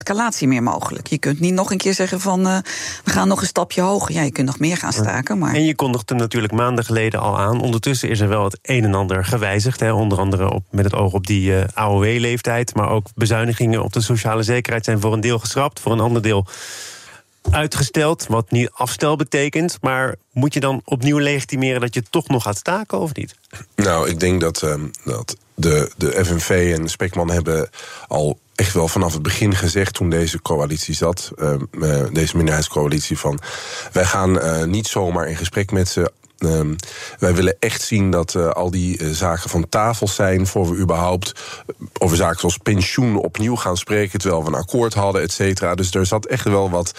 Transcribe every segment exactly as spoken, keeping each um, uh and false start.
escalatie meer mogelijk. Je kunt niet nog een keer zeggen van uh, we gaan nog een stapje hoger. Ja, je kunt nog meer gaan staken. Maar... En je kondigde natuurlijk maanden geleden al aan. Ondertussen is er wel het een en ander gewijzigd. Hè. Onder andere op, met het oog op die uh, A O W-leeftijd. Maar ook bezuinigingen op de sociale zekerheid zijn voor een deel geschrapt. Voor een ander deel uitgesteld, wat niet afstel betekent. Maar moet je dan opnieuw legitimeren dat je toch nog gaat staken of niet? Nou, ik denk dat, um, dat de, de F N V en Spekman hebben al echt wel vanaf het begin gezegd, toen deze coalitie zat, uh, uh, deze minderheidscoalitie, van wij gaan uh, niet zomaar in gesprek met ze. Um, wij willen echt zien dat uh, al die uh, zaken van tafel zijn, voor we überhaupt over zaken zoals pensioen opnieuw gaan spreken, terwijl we een akkoord hadden, et cetera. Dus er zat echt wel wat,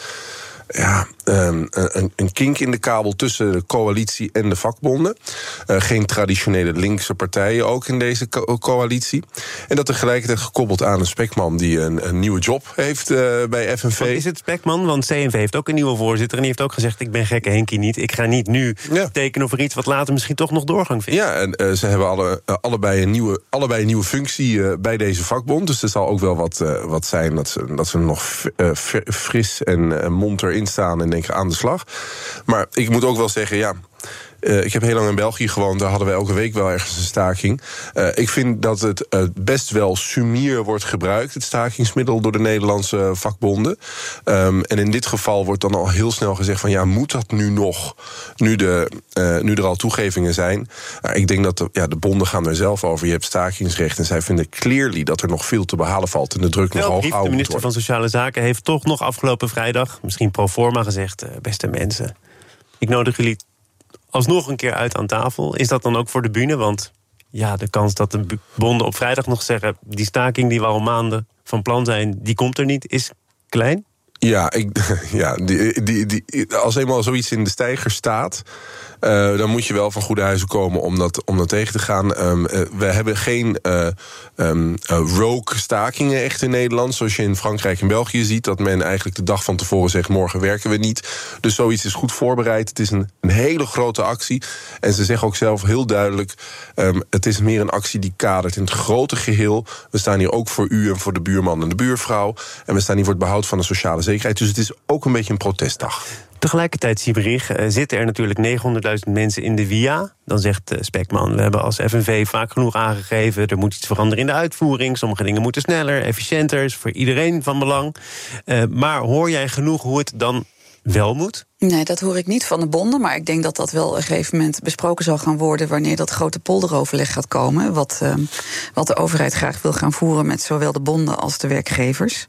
ja, um, een, een kink in de kabel tussen de coalitie en de vakbonden. Uh, geen traditionele linkse partijen ook in deze co- coalitie. En dat tegelijkertijd gekoppeld aan een Spekman die een, een nieuwe job heeft uh, bij F N V. Wat is het Spekman? Want C N V heeft ook een nieuwe voorzitter en die heeft ook gezegd, ik ben gekke Henkie niet. Ik ga niet nu ja. tekenen voor iets wat later misschien toch nog doorgang vindt. Ja, en uh, ze hebben alle, uh, allebei, een nieuwe, allebei een nieuwe functie uh, bij deze vakbond. Dus er zal ook wel wat, uh, wat zijn dat ze, dat ze nog f- uh, fris en uh, monter in staan en denken aan de slag. Maar ik moet ook wel zeggen, ja, Uh, ik heb heel lang in België gewoond, daar hadden wij elke week wel ergens een staking. Uh, ik vind dat het uh, best wel sumier wordt gebruikt, het stakingsmiddel, door de Nederlandse vakbonden. Um, en in dit geval wordt dan al heel snel gezegd van ja, moet dat nu nog, nu, de, uh, nu er al toegevingen zijn? Uh, ik denk dat de, ja, de bonden gaan er zelf over. Je hebt stakingsrecht en zij vinden clearly dat er nog veel te behalen valt en de druk nog hoog houden moet worden. De minister van Sociale Zaken heeft toch nog afgelopen vrijdag, misschien pro forma, gezegd, uh, beste mensen, ik nodig jullie alsnog een keer uit aan tafel. Is dat dan ook voor de bühne? Want ja, de kans dat de bonden op vrijdag nog zeggen, die staking die we al maanden van plan zijn, die komt er niet, is klein? Ja, ik, ja die, die, die, als eenmaal zoiets in de steiger staat, Uh, dan moet je wel van goede huizen komen om dat, om dat tegen te gaan. Um, uh, we hebben geen uh, um, uh, rogue stakingen echt in Nederland, zoals je in Frankrijk en België ziet, dat men eigenlijk de dag van tevoren zegt, morgen werken we niet. Dus zoiets is goed voorbereid. Het is een, een hele grote actie. En ze zeggen ook zelf heel duidelijk, um, het is meer een actie die kadert in het grote geheel. We staan hier ook voor u en voor de buurman en de buurvrouw. En we staan hier voor het behoud van de sociale zekerheid. Dus het is ook een beetje een protestdag. Tegelijkertijd, Sieberich, uh, zitten er natuurlijk negenhonderdduizend mensen in de V I A. Dan zegt uh, Spekman, we hebben als F N V vaak genoeg aangegeven, er moet iets veranderen in de uitvoering. Sommige dingen moeten sneller, efficiënter, is voor iedereen van belang. Uh, maar hoor jij genoeg hoe het dan wel moet? Nee, dat hoor ik niet van de bonden. Maar ik denk dat dat wel op een gegeven moment besproken zal gaan worden wanneer dat grote polderoverleg gaat komen. Wat, uh, wat de overheid graag wil gaan voeren met zowel de bonden als de werkgevers.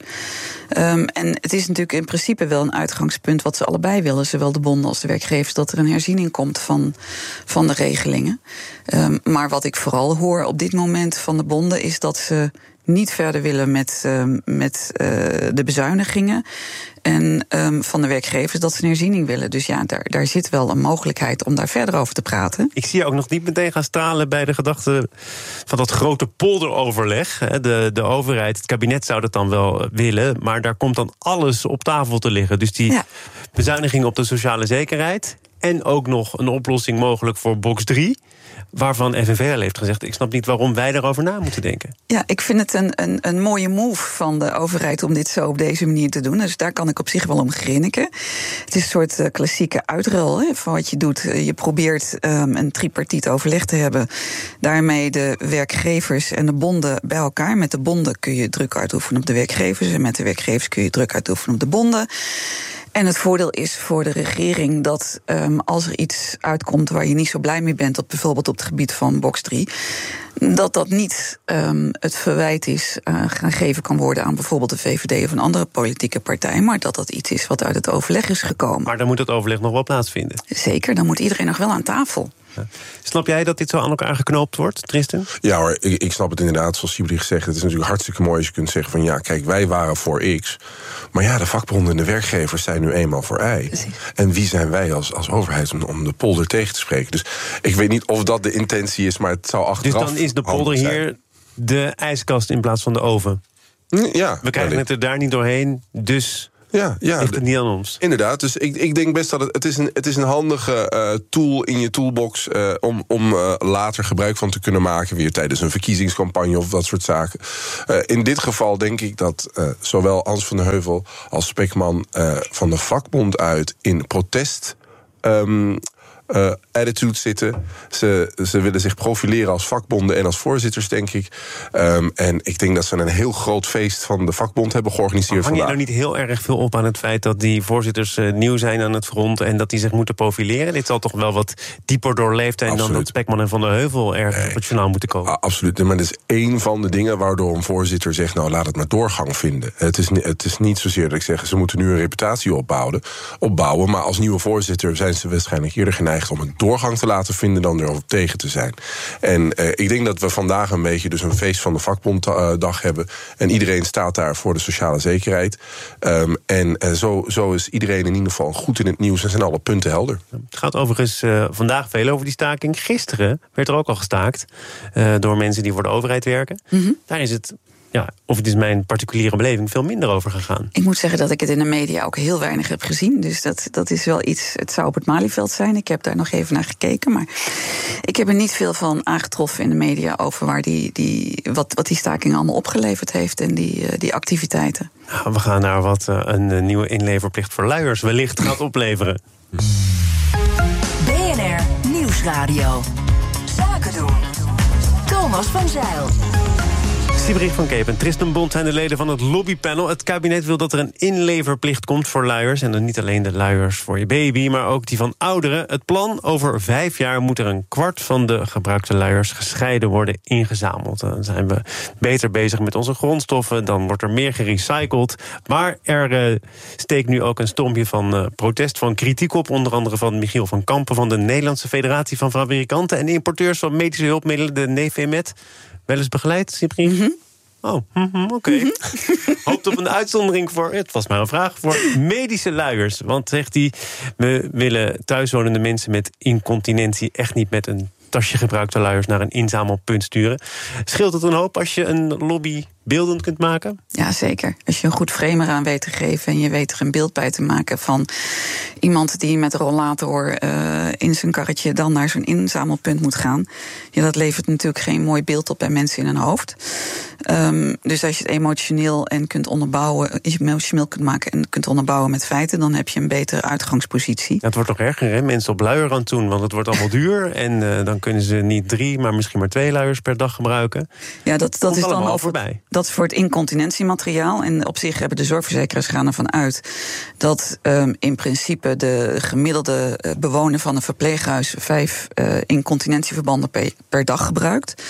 Um, en het is natuurlijk in principe wel een uitgangspunt wat ze allebei willen, zowel de bonden als de werkgevers, dat er een herziening komt van, van de regelingen. Um, maar wat ik vooral hoor op dit moment van de bonden is dat ze niet verder willen met, uh, met uh, de bezuinigingen. En um, van de werkgevers dat ze een herziening willen. Dus ja, daar, daar zit wel een mogelijkheid om daar verder over te praten. Ik zie je ook nog niet meteen gaan stralen bij de gedachte van dat grote polderoverleg. De, de overheid, het kabinet zou dat dan wel willen, maar daar komt dan alles op tafel te liggen. Dus die ja. bezuiniging op de sociale zekerheid en ook nog een oplossing mogelijk voor box drie... waarvan F N V al heeft gezegd, ik snap niet waarom wij daarover na moeten denken. Ja, ik vind het een, een, een mooie move van de overheid om dit zo op deze manier te doen. Dus daar kan ik op zich wel om grinniken. Het is een soort uh, klassieke uitruil hè, van wat je doet. Je probeert um, een tripartiet overleg te hebben. Daarmee de werkgevers en de bonden bij elkaar. Met de bonden kun je druk uitoefenen op de werkgevers en met de werkgevers kun je druk uitoefenen op de bonden. En het voordeel is voor de regering dat um, als er iets uitkomt waar je niet zo blij mee bent, op, bijvoorbeeld op het gebied van box drie, dat dat niet um, het verwijt is uh, gaan geven kan worden aan bijvoorbeeld de V V D of een andere politieke partij, maar dat dat iets is wat uit het overleg is gekomen. Maar dan moet het overleg nog wel plaatsvinden. Zeker, dan moet iedereen nog wel aan tafel. Ja. Snap jij dat dit zo aan elkaar geknoopt wordt, Tristan? Ja hoor, ik, ik snap het inderdaad, zoals Sieberich zegt. Het is natuurlijk hartstikke mooi als je kunt zeggen van ja, kijk, wij waren voor X. Maar ja, de vakbonden en de werkgevers zijn nu eenmaal voor Y. Precies. En wie zijn wij als, als overheid om, om de polder tegen te spreken? Dus ik weet niet of dat de intentie is, maar het zou achteraf. Dus dan is de polder hier de ijskast in plaats van de oven? Ja. We krijgen het er daar niet doorheen, dus Ja, ja. Ligt het niet aan ons? Inderdaad, dus ik, ik denk best dat het, het is een, het is een handige uh, tool in je toolbox uh, om, om uh, later gebruik van te kunnen maken, weer tijdens een verkiezingscampagne of dat soort zaken. Uh, in dit geval denk ik dat uh, zowel Ans van der Heuvel als Spekman uh, van de vakbond uit in protest Um, Uh, attitude zitten. Ze, ze willen zich profileren als vakbonden en als voorzitters, denk ik. Um, en ik denk dat ze een heel groot feest van de vakbond hebben georganiseerd. Maar hang je vandaag. nou niet heel erg veel op aan het feit dat die voorzitters uh, nieuw zijn aan het front en dat die zich moeten profileren? Dit zal toch wel wat dieper doorleefd zijn Absoluut. dan dat Spekman en Van der Heuvel erg nee. op het journaal moeten komen? A- absoluut. Maar dat is één van de dingen waardoor een voorzitter zegt, nou, laat het maar doorgang vinden. Het is, het is niet zozeer dat ik zeg, ze moeten nu een reputatie opbouwen, opbouwen, maar als nieuwe voorzitter zijn ze waarschijnlijk eerder geneigd om een doorgang te laten vinden dan erover tegen te zijn. En uh, ik denk dat we vandaag een beetje dus een feest van de vakbonddag hebben. En iedereen staat daar voor de sociale zekerheid. Um, en uh, zo, zo is iedereen in ieder geval goed in het nieuws en zijn alle punten helder. Het gaat overigens uh, vandaag veel over die staking. Gisteren werd er ook al gestaakt uh, door mensen die voor de overheid werken. Mm-hmm. Daar is het, ja, of het is mijn particuliere beleving, veel minder over gegaan. Ik moet zeggen dat ik het in de media ook heel weinig heb gezien. Dus dat, dat is wel iets, het zou op het Malieveld zijn. Ik heb daar nog even naar gekeken. Maar ik heb er niet veel van aangetroffen in de media over waar die, die, wat, wat die staking allemaal opgeleverd heeft en die, die activiteiten. Nou, we gaan naar wat uh, een nieuwe inleverplicht voor luiers wellicht gaat opleveren. B N R Nieuwsradio. Zaken doen. Thomas van Zijl. Siebrich van Kepen en Tristan Bond zijn de leden van het lobbypanel. Het kabinet wil dat er een inleverplicht komt voor luiers. En dan niet alleen de luiers voor je baby, maar ook die van ouderen. Het plan, over vijf jaar moet er een kwart van de gebruikte luiers gescheiden worden ingezameld. Dan zijn we beter bezig met onze grondstoffen, dan wordt er meer gerecycled. Maar er uh, steekt nu ook een stormpje van uh, protest, van kritiek op. Onder andere van Michiel van Kampen van de Nederlandse Federatie van Fabrikanten en Importeurs van Medische Hulpmiddelen, de Nevemet. Wel eens begeleid, Siebrich? Mm-hmm. Oh, mm-hmm, oké. Okay. Mm-hmm. Hoopt op een uitzondering voor, het was maar een vraag, voor medische luiers. Want, zegt hij, we willen thuiswonende mensen met incontinentie echt niet met een tasje gebruikte luiers naar een inzamelpunt sturen. Scheelt het een hoop als je een lobby beeldend kunt maken? Ja, zeker. Als je een goed frame eraan weet te geven en je weet er een beeld bij te maken van iemand die met een rollator uh, in zijn karretje dan naar zo'n inzamelpunt moet gaan. Ja, dat levert natuurlijk geen mooi beeld op bij mensen in hun hoofd. Um, dus als je het emotioneel en kunt onderbouwen, emotioneel kunt maken en kunt onderbouwen met feiten, dan heb je een betere uitgangspositie. Ja, het wordt toch erger, hè? Mensen op luier aan het doen, want het wordt allemaal duur en uh, dan kunnen ze niet drie, maar misschien maar twee luiers per dag gebruiken. Ja, dat, dat is dan al voorbij. Dat is voor het incontinentiemateriaal. En op zich hebben de zorgverzekeraars gaan ervan uit dat um, in principe de gemiddelde uh, bewoner van een verpleeghuis vijf uh, incontinentieverbanden per, per dag gebruikt.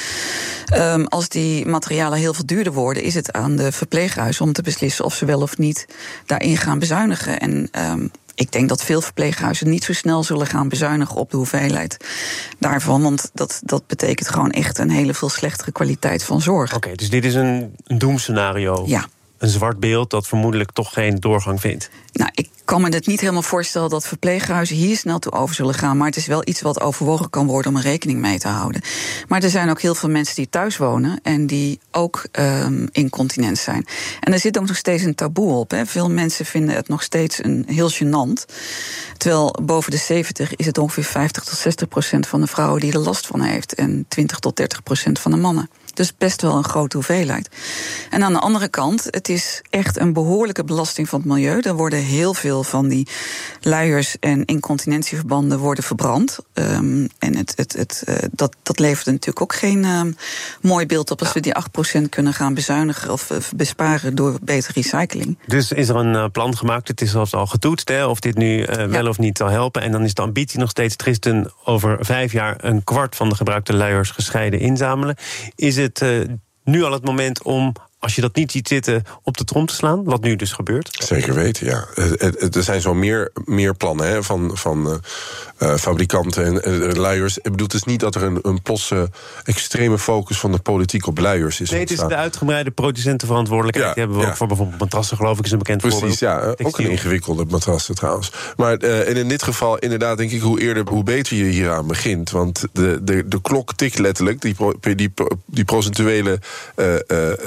Um, als die materialen heel veel duurder worden, is het aan de verpleeghuizen om te beslissen of ze wel of niet daarin gaan bezuinigen. En um, ik denk dat veel verpleeghuizen niet zo snel zullen gaan bezuinigen op de hoeveelheid daarvan. Want dat, dat betekent gewoon echt een hele veel slechtere kwaliteit van zorg. Oké, okay, dus dit is een, een doemscenario. Ja. Een zwart beeld dat vermoedelijk toch geen doorgang vindt. Nou, ik kan me het niet helemaal voorstellen dat verpleeghuizen hier snel toe over zullen gaan. Maar het is wel iets wat overwogen kan worden om er rekening mee te houden. Maar er zijn ook heel veel mensen die thuis wonen en die ook um, incontinent zijn. En er zit ook nog steeds een taboe op. Hè. Veel mensen vinden het nog steeds een heel gênant. Terwijl boven de zeventig is het ongeveer vijftig tot zestig procent van de vrouwen die er last van heeft. En twintig tot dertig procent van de mannen. Dus best wel een grote hoeveelheid. En aan de andere kant, het is echt een behoorlijke belasting van het milieu. Er worden heel veel van die luiers en incontinentieverbanden worden verbrand. Um, en het, het, het, uh, dat, dat levert natuurlijk ook geen uh, mooi beeld op als ja. we die acht procent kunnen gaan bezuinigen of uh, besparen door betere recycling. Dus is er een uh, plan gemaakt, het is zelfs al getoetst, hè, of dit nu uh, ja. wel of niet zal helpen. En dan is de ambitie nog steeds, Tristan, over vijf jaar een kwart van de gebruikte luiers gescheiden inzamelen. Is het uh, nu al het moment om, als je dat niet ziet zitten, op de trom te slaan? Wat nu dus gebeurt? Zeker weten, ja. Er zijn zo meer, meer plannen hè, van, van uh, uh, fabrikanten en uh, luiers. Ik bedoel, het is niet dat er een, een plotse extreme focus van de politiek op luiers is. Nee, het is de uitgebreide producentenverantwoordelijkheid. Ja, die hebben we ja. ook voor bijvoorbeeld matrassen, geloof ik, is een bekend Precies, voorbeeld. Precies, ja. Ook een ingewikkelde matrassen trouwens. Maar uh, en in dit geval, inderdaad, denk ik, hoe eerder, hoe beter je hieraan begint. Want de, de, de klok tikt letterlijk. Die, die, die procentuele, uh, uh, die percentage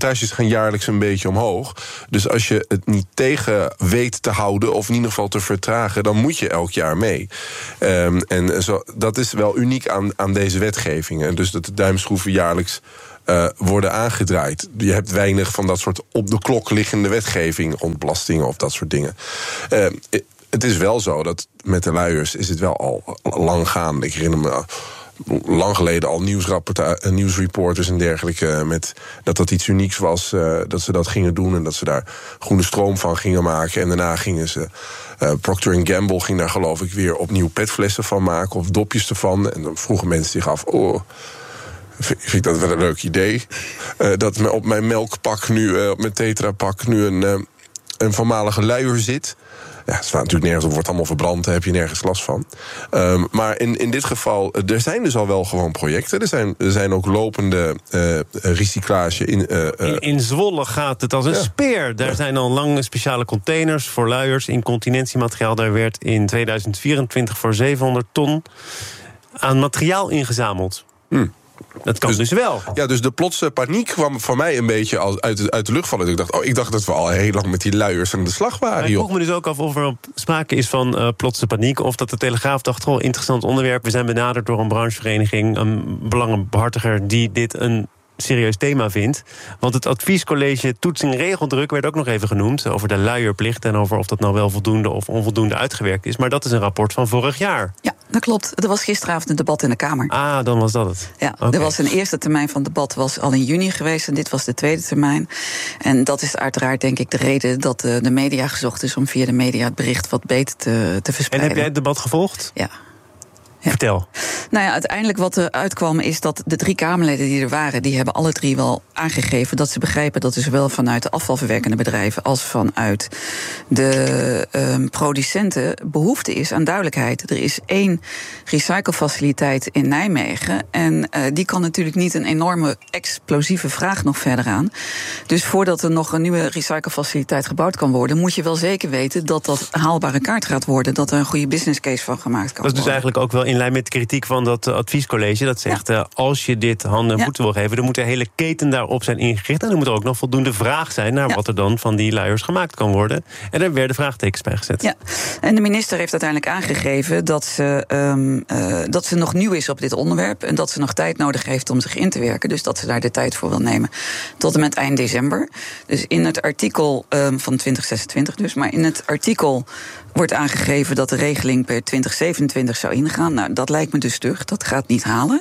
rapportages gaan jaarlijks een beetje omhoog. Dus als je het niet tegen weet te houden, of in ieder geval te vertragen, dan moet je elk jaar mee. Um, en zo, dat is wel uniek aan, aan deze wetgevingen. Dus dat de duimschroeven jaarlijks Uh, worden aangedraaid. Je hebt weinig van dat soort op de klok liggende wetgeving rond belastingen of dat soort dingen. Uh, het is wel zo dat met de luiers is het wel al lang gaande. Ik herinner me lang geleden al nieuwsreporters en dergelijke, met dat dat iets unieks was, uh, dat ze dat gingen doen en dat ze daar groene stroom van gingen maken. En daarna gingen ze, uh, Procter and Gamble ging daar geloof ik weer opnieuw petflessen van maken of dopjes ervan. En dan vroegen mensen zich af, oh, vind ik dat wel een leuk idee. Uh, dat op mijn melkpak nu, uh, op mijn tetrapak nu een, uh, een voormalige luier zit. Ja, het staat natuurlijk nergens op, wordt allemaal verbrand, daar heb je nergens last van. Um, maar in, in dit geval, er zijn dus al wel gewoon projecten. Er zijn, er zijn ook lopende uh, recyclage. In, uh, uh, in, in Zwolle gaat het als een ja. speer. Daar ja. zijn al lange speciale containers voor luiers, incontinentiemateriaal. Daar werd in tweeduizend vierentwintig voor zevenhonderd ton aan materiaal ingezameld. Hmm. Dat kan dus, dus wel. Ja, dus de plotse paniek kwam voor mij een beetje uit de, uit de lucht vallen. Ik dacht, oh, ik dacht dat we al heel lang met die luiers aan de slag waren. Ik vroeg me dus ook af of er sprake is van uh, plotse paniek, of dat de Telegraaf dacht, oh, interessant onderwerp. We zijn benaderd door een branchevereniging, een belangenbehartiger die dit een serieus thema vindt. Want het adviescollege Toetsing Regeldruk werd ook nog even genoemd over de luierplicht en over of dat nou wel voldoende of onvoldoende uitgewerkt is. Maar dat is een rapport van vorig jaar. Ja, dat klopt. Er was gisteravond een debat in de Kamer. Ah, dan was dat het. Ja, okay. Er was een eerste termijn van het debat was al in juni geweest en dit was de tweede termijn. En dat is uiteraard denk ik de reden dat de, de media gezocht is om via de media het bericht wat beter te, te verspreiden. En heb jij het debat gevolgd? Ja. Ja. Vertel. Nou ja, uiteindelijk wat er uitkwam is dat de drie Kamerleden die er waren, die hebben alle drie wel aangegeven dat ze begrijpen dat er zowel vanuit de afvalverwerkende bedrijven als vanuit de um, producenten behoefte is aan duidelijkheid. Er is één recyclefaciliteit in Nijmegen en uh, die kan natuurlijk niet een enorme explosieve vraag nog verder aan. Dus voordat er nog een nieuwe recyclefaciliteit gebouwd kan worden, moet je wel zeker weten dat dat haalbare kaart gaat worden, dat er een goede business case van gemaakt kan worden. Dat is dus eigenlijk ook wel in lijn met de kritiek van dat adviescollege. Dat zegt, ja. uh, als je dit handen en voeten ja. wil geven, dan moet de hele keten daarop zijn ingericht. En er moet er ook nog voldoende vraag zijn naar ja. wat er dan van die luiers gemaakt kan worden. En daar werden vraagtekens bij gezet. Ja, en de minister heeft uiteindelijk aangegeven dat ze, um, uh, dat ze nog nieuw is op dit onderwerp en dat ze nog tijd nodig heeft om zich in te werken. Dus dat ze daar de tijd voor wil nemen tot en met eind december. Dus in het artikel um, van twintig zesentwintig dus, maar in het artikel wordt aangegeven dat de regeling per twintig zevenentwintig zou ingaan. Nou, dat lijkt me dus stug. Dat gaat niet halen.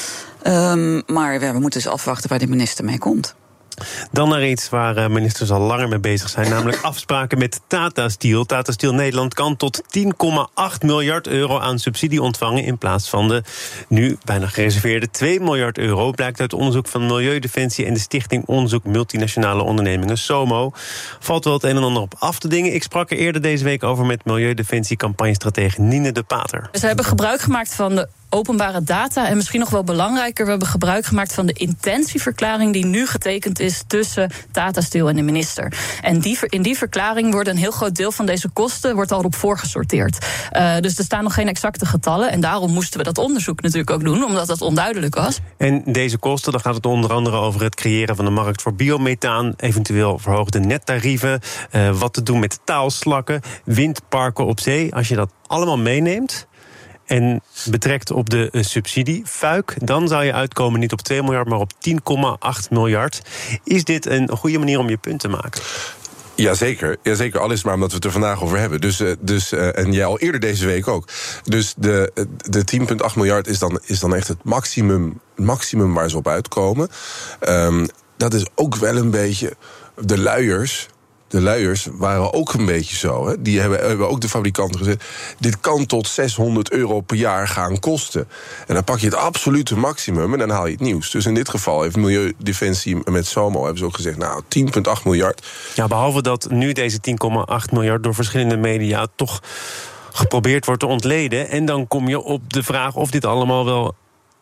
Um, maar we moeten dus afwachten waar de minister mee komt. Dan naar iets waar ministers al langer mee bezig zijn, namelijk afspraken met Tata Steel. Tata Steel Nederland kan tot tien komma acht miljard euro aan subsidie ontvangen in plaats van de nu bijna gereserveerde twee miljard euro. Blijkt uit onderzoek van Milieudefensie en de Stichting Onderzoek Multinationale Ondernemingen, SOMO. Valt wel het een en ander op af te dingen. Ik sprak er eerder deze week over met Milieudefensie campagnestratege Nine de Pater. Dus we hebben gebruik gemaakt van de openbare data en misschien nog wel belangrijker, we hebben gebruik gemaakt van de intentieverklaring die nu getekend is tussen Tata Steel en de minister. En die, in die verklaring wordt een heel groot deel van deze kosten wordt al op voorgesorteerd. Uh, dus er staan nog geen exacte getallen en daarom moesten we dat onderzoek natuurlijk ook doen, omdat dat onduidelijk was. En deze kosten, dan gaat het onder andere over het creëren van de markt voor biomethaan, eventueel verhoogde nettarieven, uh, wat te doen met taalslakken, windparken op zee. Als je dat allemaal meeneemt en betrekt op de uh, subsidiefuik, dan zou je uitkomen niet op twee miljard, maar op tien komma acht miljard. Is dit een goede manier om je punt te maken? Jazeker, jazeker, al is het maar omdat we het er vandaag over hebben. Dus, uh, dus, uh, en jij al eerder deze week ook. Dus de, de tien komma acht miljard is dan, is dan echt het maximum, maximum waar ze op uitkomen. Um, dat is ook wel een beetje de luiers. De luiers waren ook een beetje zo. Hè? Die hebben, hebben ook de fabrikanten gezegd, dit kan tot zeshonderd euro per jaar gaan kosten. En dan pak je het absolute maximum en dan haal je het nieuws. Dus in dit geval heeft Milieudefensie met SOMO hebben ze ook gezegd, nou, tien komma acht miljard. Ja, behalve dat nu deze tien komma acht miljard door verschillende media toch geprobeerd wordt te ontleden. En dan kom je op de vraag of dit allemaal wel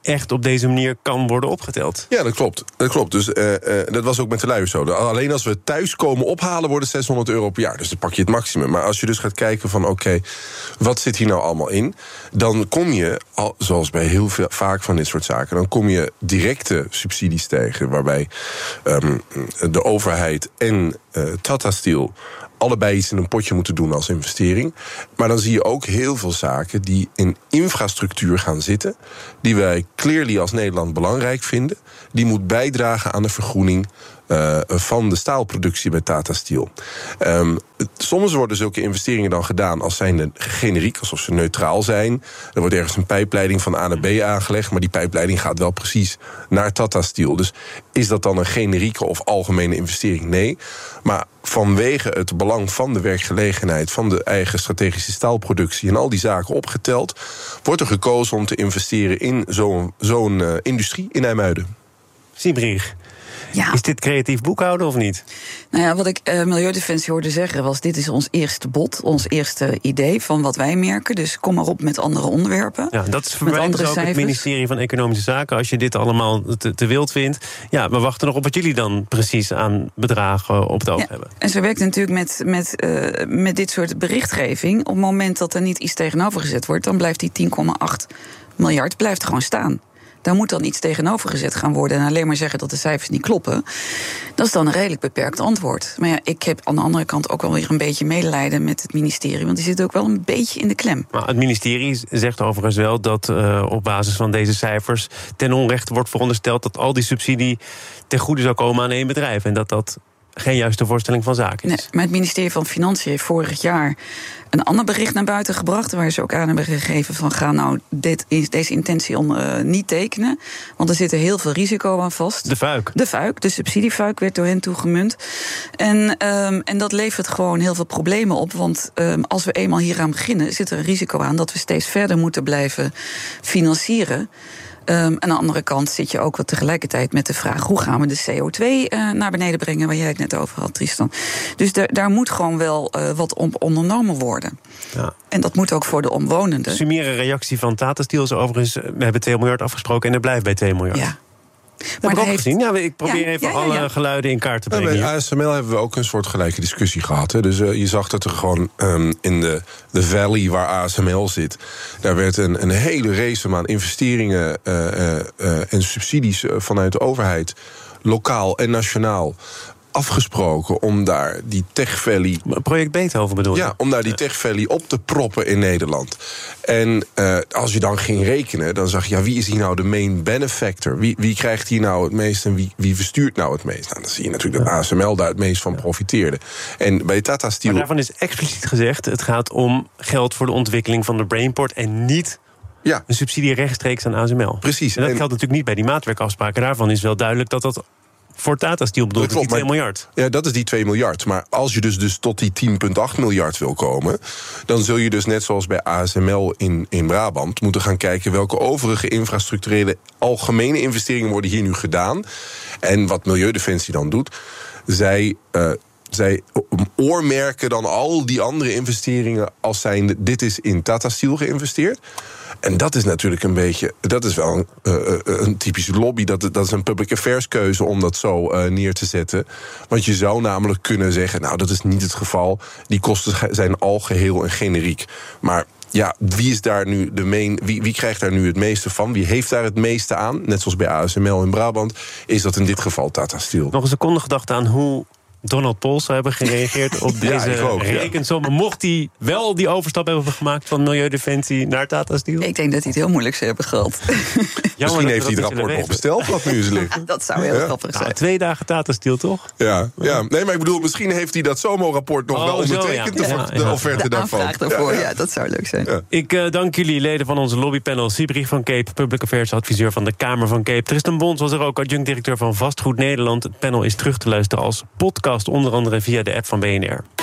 echt op deze manier kan worden opgeteld. Ja, dat klopt. Dat klopt. Dus uh, uh, dat was ook met de luiers zo. Alleen als we het thuis komen ophalen, wordt het zeshonderd euro per jaar. Dus dan pak je het maximum. Maar als je dus gaat kijken van, oké, okay, wat zit hier nou allemaal in? Dan kom je, al, zoals bij heel veel, vaak van dit soort zaken, dan kom je directe subsidies tegen, waarbij um, de overheid en uh, Tata Steel allebei iets in een potje moeten doen als investering. Maar dan zie je ook heel veel zaken die in infrastructuur gaan zitten, die wij clearly als Nederland belangrijk vinden. Die moet bijdragen aan de vergroening Uh, van de staalproductie bij Tata Steel. Um, soms worden zulke investeringen dan gedaan als zijnde generiek, alsof ze neutraal zijn. Er wordt ergens een pijpleiding van A naar B aangelegd, maar die pijpleiding gaat wel precies naar Tata Steel. Dus is dat dan een generieke of algemene investering? Nee. Maar vanwege het belang van de werkgelegenheid, van de eigen strategische staalproductie en al die zaken opgeteld, wordt er gekozen om te investeren in zo'n, zo'n uh, industrie in IJmuiden. Siebrich. Ja. Is dit creatief boekhouden of niet? Nou ja, wat ik uh, Milieudefensie hoorde zeggen was, dit is ons eerste bod, ons eerste idee van wat wij merken. Dus kom maar op met andere onderwerpen. Ja, dat is voor mij dus ook het ministerie van Economische Zaken. Als je dit allemaal te, te wild vindt. Ja, we wachten nog op wat jullie dan precies aan bedragen op het oog ja, hebben. En zo werkt het natuurlijk met, met, uh, met dit soort berichtgeving. Op het moment dat er niet iets tegenover gezet wordt, dan blijft die tien komma acht miljard blijft gewoon staan. Daar moet dan iets tegenover gezet gaan worden. En alleen maar zeggen dat de cijfers niet kloppen, dat is dan een redelijk beperkt antwoord. Maar ja, ik heb aan de andere kant ook wel weer een beetje medelijden met het ministerie, want die zit ook wel een beetje in de klem. Maar het ministerie zegt overigens wel dat uh, op basis van deze cijfers ten onrechte wordt verondersteld dat al die subsidie ten goede zou komen aan één bedrijf. En dat dat geen juiste voorstelling van zaken is. Nee, maar het ministerie van Financiën heeft vorig jaar een ander bericht naar buiten gebracht, waar ze ook aan hebben gegeven van, ga nou dit, deze intentie om, uh, niet tekenen, want er zit er heel veel risico aan vast. De fuik. De fuik, de subsidiefuik werd door hen toegemunt. En, um, en dat levert gewoon heel veel problemen op, want um, als we eenmaal hieraan beginnen, zit er een risico aan dat we steeds verder moeten blijven financieren. Um, aan de andere kant zit je ook wel tegelijkertijd met de vraag, hoe gaan we de C O twee uh, naar beneden brengen, waar jij het net over had, Tristan. Dus de, daar moet gewoon wel uh, wat op ondernomen worden. Ja. En dat moet ook voor de omwonenden. De summiere reactie van Tata Steel is overigens, we hebben twee miljard afgesproken en er blijft bij twee miljard. Ja. Dat maar heb ik ook heeft... gezien. Ja, ik probeer ja, even ja, ja, ja. alle geluiden in kaart te brengen. Ja, bij A S M L hebben we ook een soort gelijke discussie gehad. Hè. Dus uh, je zag dat er gewoon um, in de, de valley waar A S M L zit, daar werd een, een hele race aan investeringen uh, uh, uh, en subsidies uh, vanuit de overheid, lokaal en nationaal, afgesproken om daar die Tech Valley... Project Beethoven bedoel je? Ja, om daar die Tech Valley op te proppen in Nederland. En uh, als je dan ging rekenen, dan zag je, ja, wie is hier nou de main benefactor? Wie, wie krijgt hier nou het meest en wie, wie verstuurt nou het meest? Nou, dan zie je natuurlijk dat A S M L daar het meest van profiteerde. En bij Tata Steel... Maar daarvan is expliciet gezegd, het gaat om geld voor de ontwikkeling van de Brainport en niet ja. een subsidie rechtstreeks aan A S M L. Precies. En dat en... geldt natuurlijk niet bij die maatwerkafspraken. Daarvan is wel duidelijk dat dat voor Tata Steel bedoelt die twee miljard. Ja, dat is die twee miljard. Maar als je dus, dus tot die tien komma acht miljard wil komen, dan zul je dus net zoals bij A S M L in, in Brabant moeten gaan kijken welke overige infrastructurele algemene investeringen worden hier nu gedaan. En wat Milieudefensie dan doet, zij... Uh, Zij oormerken dan al die andere investeringen als zijnde, dit is in Tata Steel geïnvesteerd. En dat is natuurlijk een beetje, dat is wel een, uh, een typische lobby. Dat, dat is een public affairs keuze om dat zo uh, neer te zetten. Want je zou namelijk kunnen zeggen, nou, dat is niet het geval. Die kosten zijn al geheel en generiek. Maar ja, wie is daar nu de main, wie, wie krijgt daar nu het meeste van? Wie heeft daar het meeste aan? Net zoals bij A S M L in Brabant is dat in dit geval Tata Steel. Nog een seconde gedachte aan hoe Donald Pols zou hebben gereageerd op deze ja, ook, rekensommen. Ja. Mocht hij wel die overstap hebben gemaakt van Milieudefensie naar Tata Steel? Ik denk dat hij het heel moeilijk zou hebben gehad. Misschien heeft hij het rapport nog besteld, wat nu is liggen. Dat zou heel ja? grappig zijn. Nou, twee dagen Tata Steel, toch? Ja, ja, nee, maar ik bedoel, misschien heeft hij dat SOMO-rapport nog oh, wel ondertekend. Zo, ja. de, de, de offerte de daarvan. daarvoor, ja, ja, dat zou leuk zijn. Ja. Ik uh, dank jullie, leden van onze lobbypanel. Siebrich van Cape, Public Affairs adviseur van de Kamer van Cape. Tristan Bons was er ook, adjunct-directeur van Vastgoed Nederland. Het panel is terug te luisteren als podcast, onder andere via de app van B N R.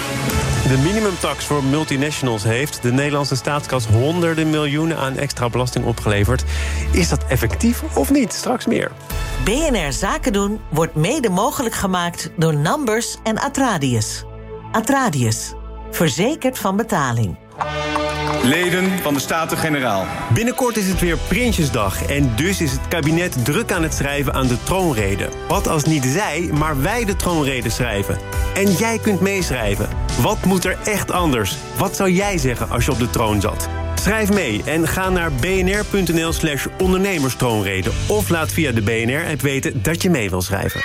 De minimumtax voor multinationals heeft de Nederlandse staatskas honderden miljoenen aan extra belasting opgeleverd. Is dat effectief of niet? Straks meer. B N R Zaken doen wordt mede mogelijk gemaakt door Numbers en Atradius. Atradius, verzekerd van betaling. leden van de Staten-Generaal. Binnenkort is het weer Prinsjesdag en dus is het kabinet druk aan het schrijven aan de troonrede. Wat als niet zij, maar wij de troonrede schrijven? En jij kunt meeschrijven. Wat moet er echt anders? Wat zou jij zeggen als je op de troon zat? Schrijf mee en ga naar bnr.nl slash ondernemerstroonrede... of laat via de B N R-app weten dat je mee wil schrijven.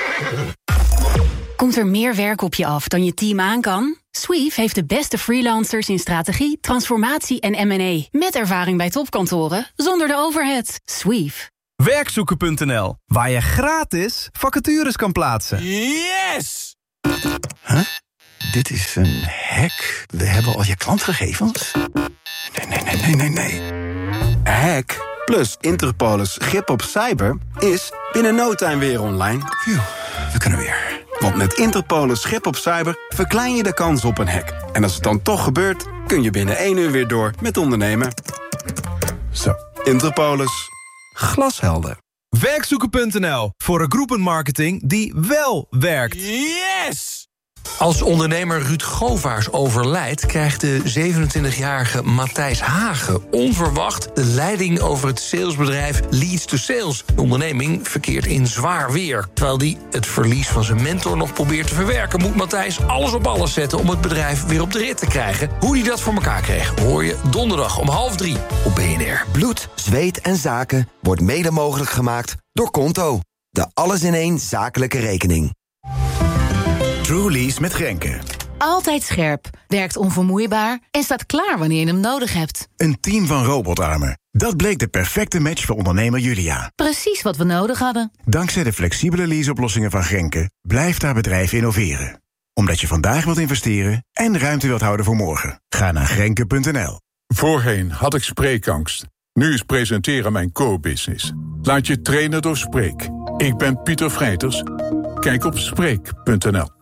Komt er meer werk op je af dan je team aan kan? Sweeve heeft de beste freelancers in strategie, transformatie en M en A. Met ervaring bij topkantoren, zonder de overhead. Sweeve. Werkzoeken punt n l, waar je gratis vacatures kan plaatsen. Yes! Huh? Dit is een hack. We hebben al je klantgegevens. Nee, nee, nee, nee, nee, nee. Hack plus Interpolis grip op cyber is binnen no time weer online. Phew, we kunnen weer. Want met Interpolis grip op cyber verklein je de kans op een hack. En als het dan toch gebeurt, kun je binnen één uur weer door met ondernemen. Zo, Interpolis. Glashelder. Werkzoeken punt n l, voor een groepenmarketing die wel werkt. Yes! Als ondernemer Ruud Govaers overlijdt, krijgt de zevenentwintigjarige Matthijs Hagen onverwacht de leiding over het salesbedrijf Leads to Sales. De onderneming verkeert in zwaar weer. Terwijl hij het verlies van zijn mentor nog probeert te verwerken, moet Matthijs alles op alles zetten om het bedrijf weer op de rit te krijgen. Hoe hij dat voor elkaar kreeg, hoor je donderdag om half drie op B N R. Bloed, zweet en zaken wordt mede mogelijk gemaakt door Konto. De alles-in-één zakelijke rekening. Trulies met Grenke. Altijd scherp, werkt onvermoeibaar en staat klaar wanneer je hem nodig hebt. Een team van robotarmen. Dat bleek de perfecte match voor ondernemer Julia. Precies wat we nodig hadden. Dankzij de flexibele leaseoplossingen van Grenke blijft haar bedrijf innoveren. Omdat je vandaag wilt investeren en ruimte wilt houden voor morgen. Ga naar grenke punt n l. Voorheen had ik spreekangst. Nu is presenteren mijn core-business. Laat je trainen door Spreek. Ik ben Pieter Vrijters. Kijk op spreek punt n l.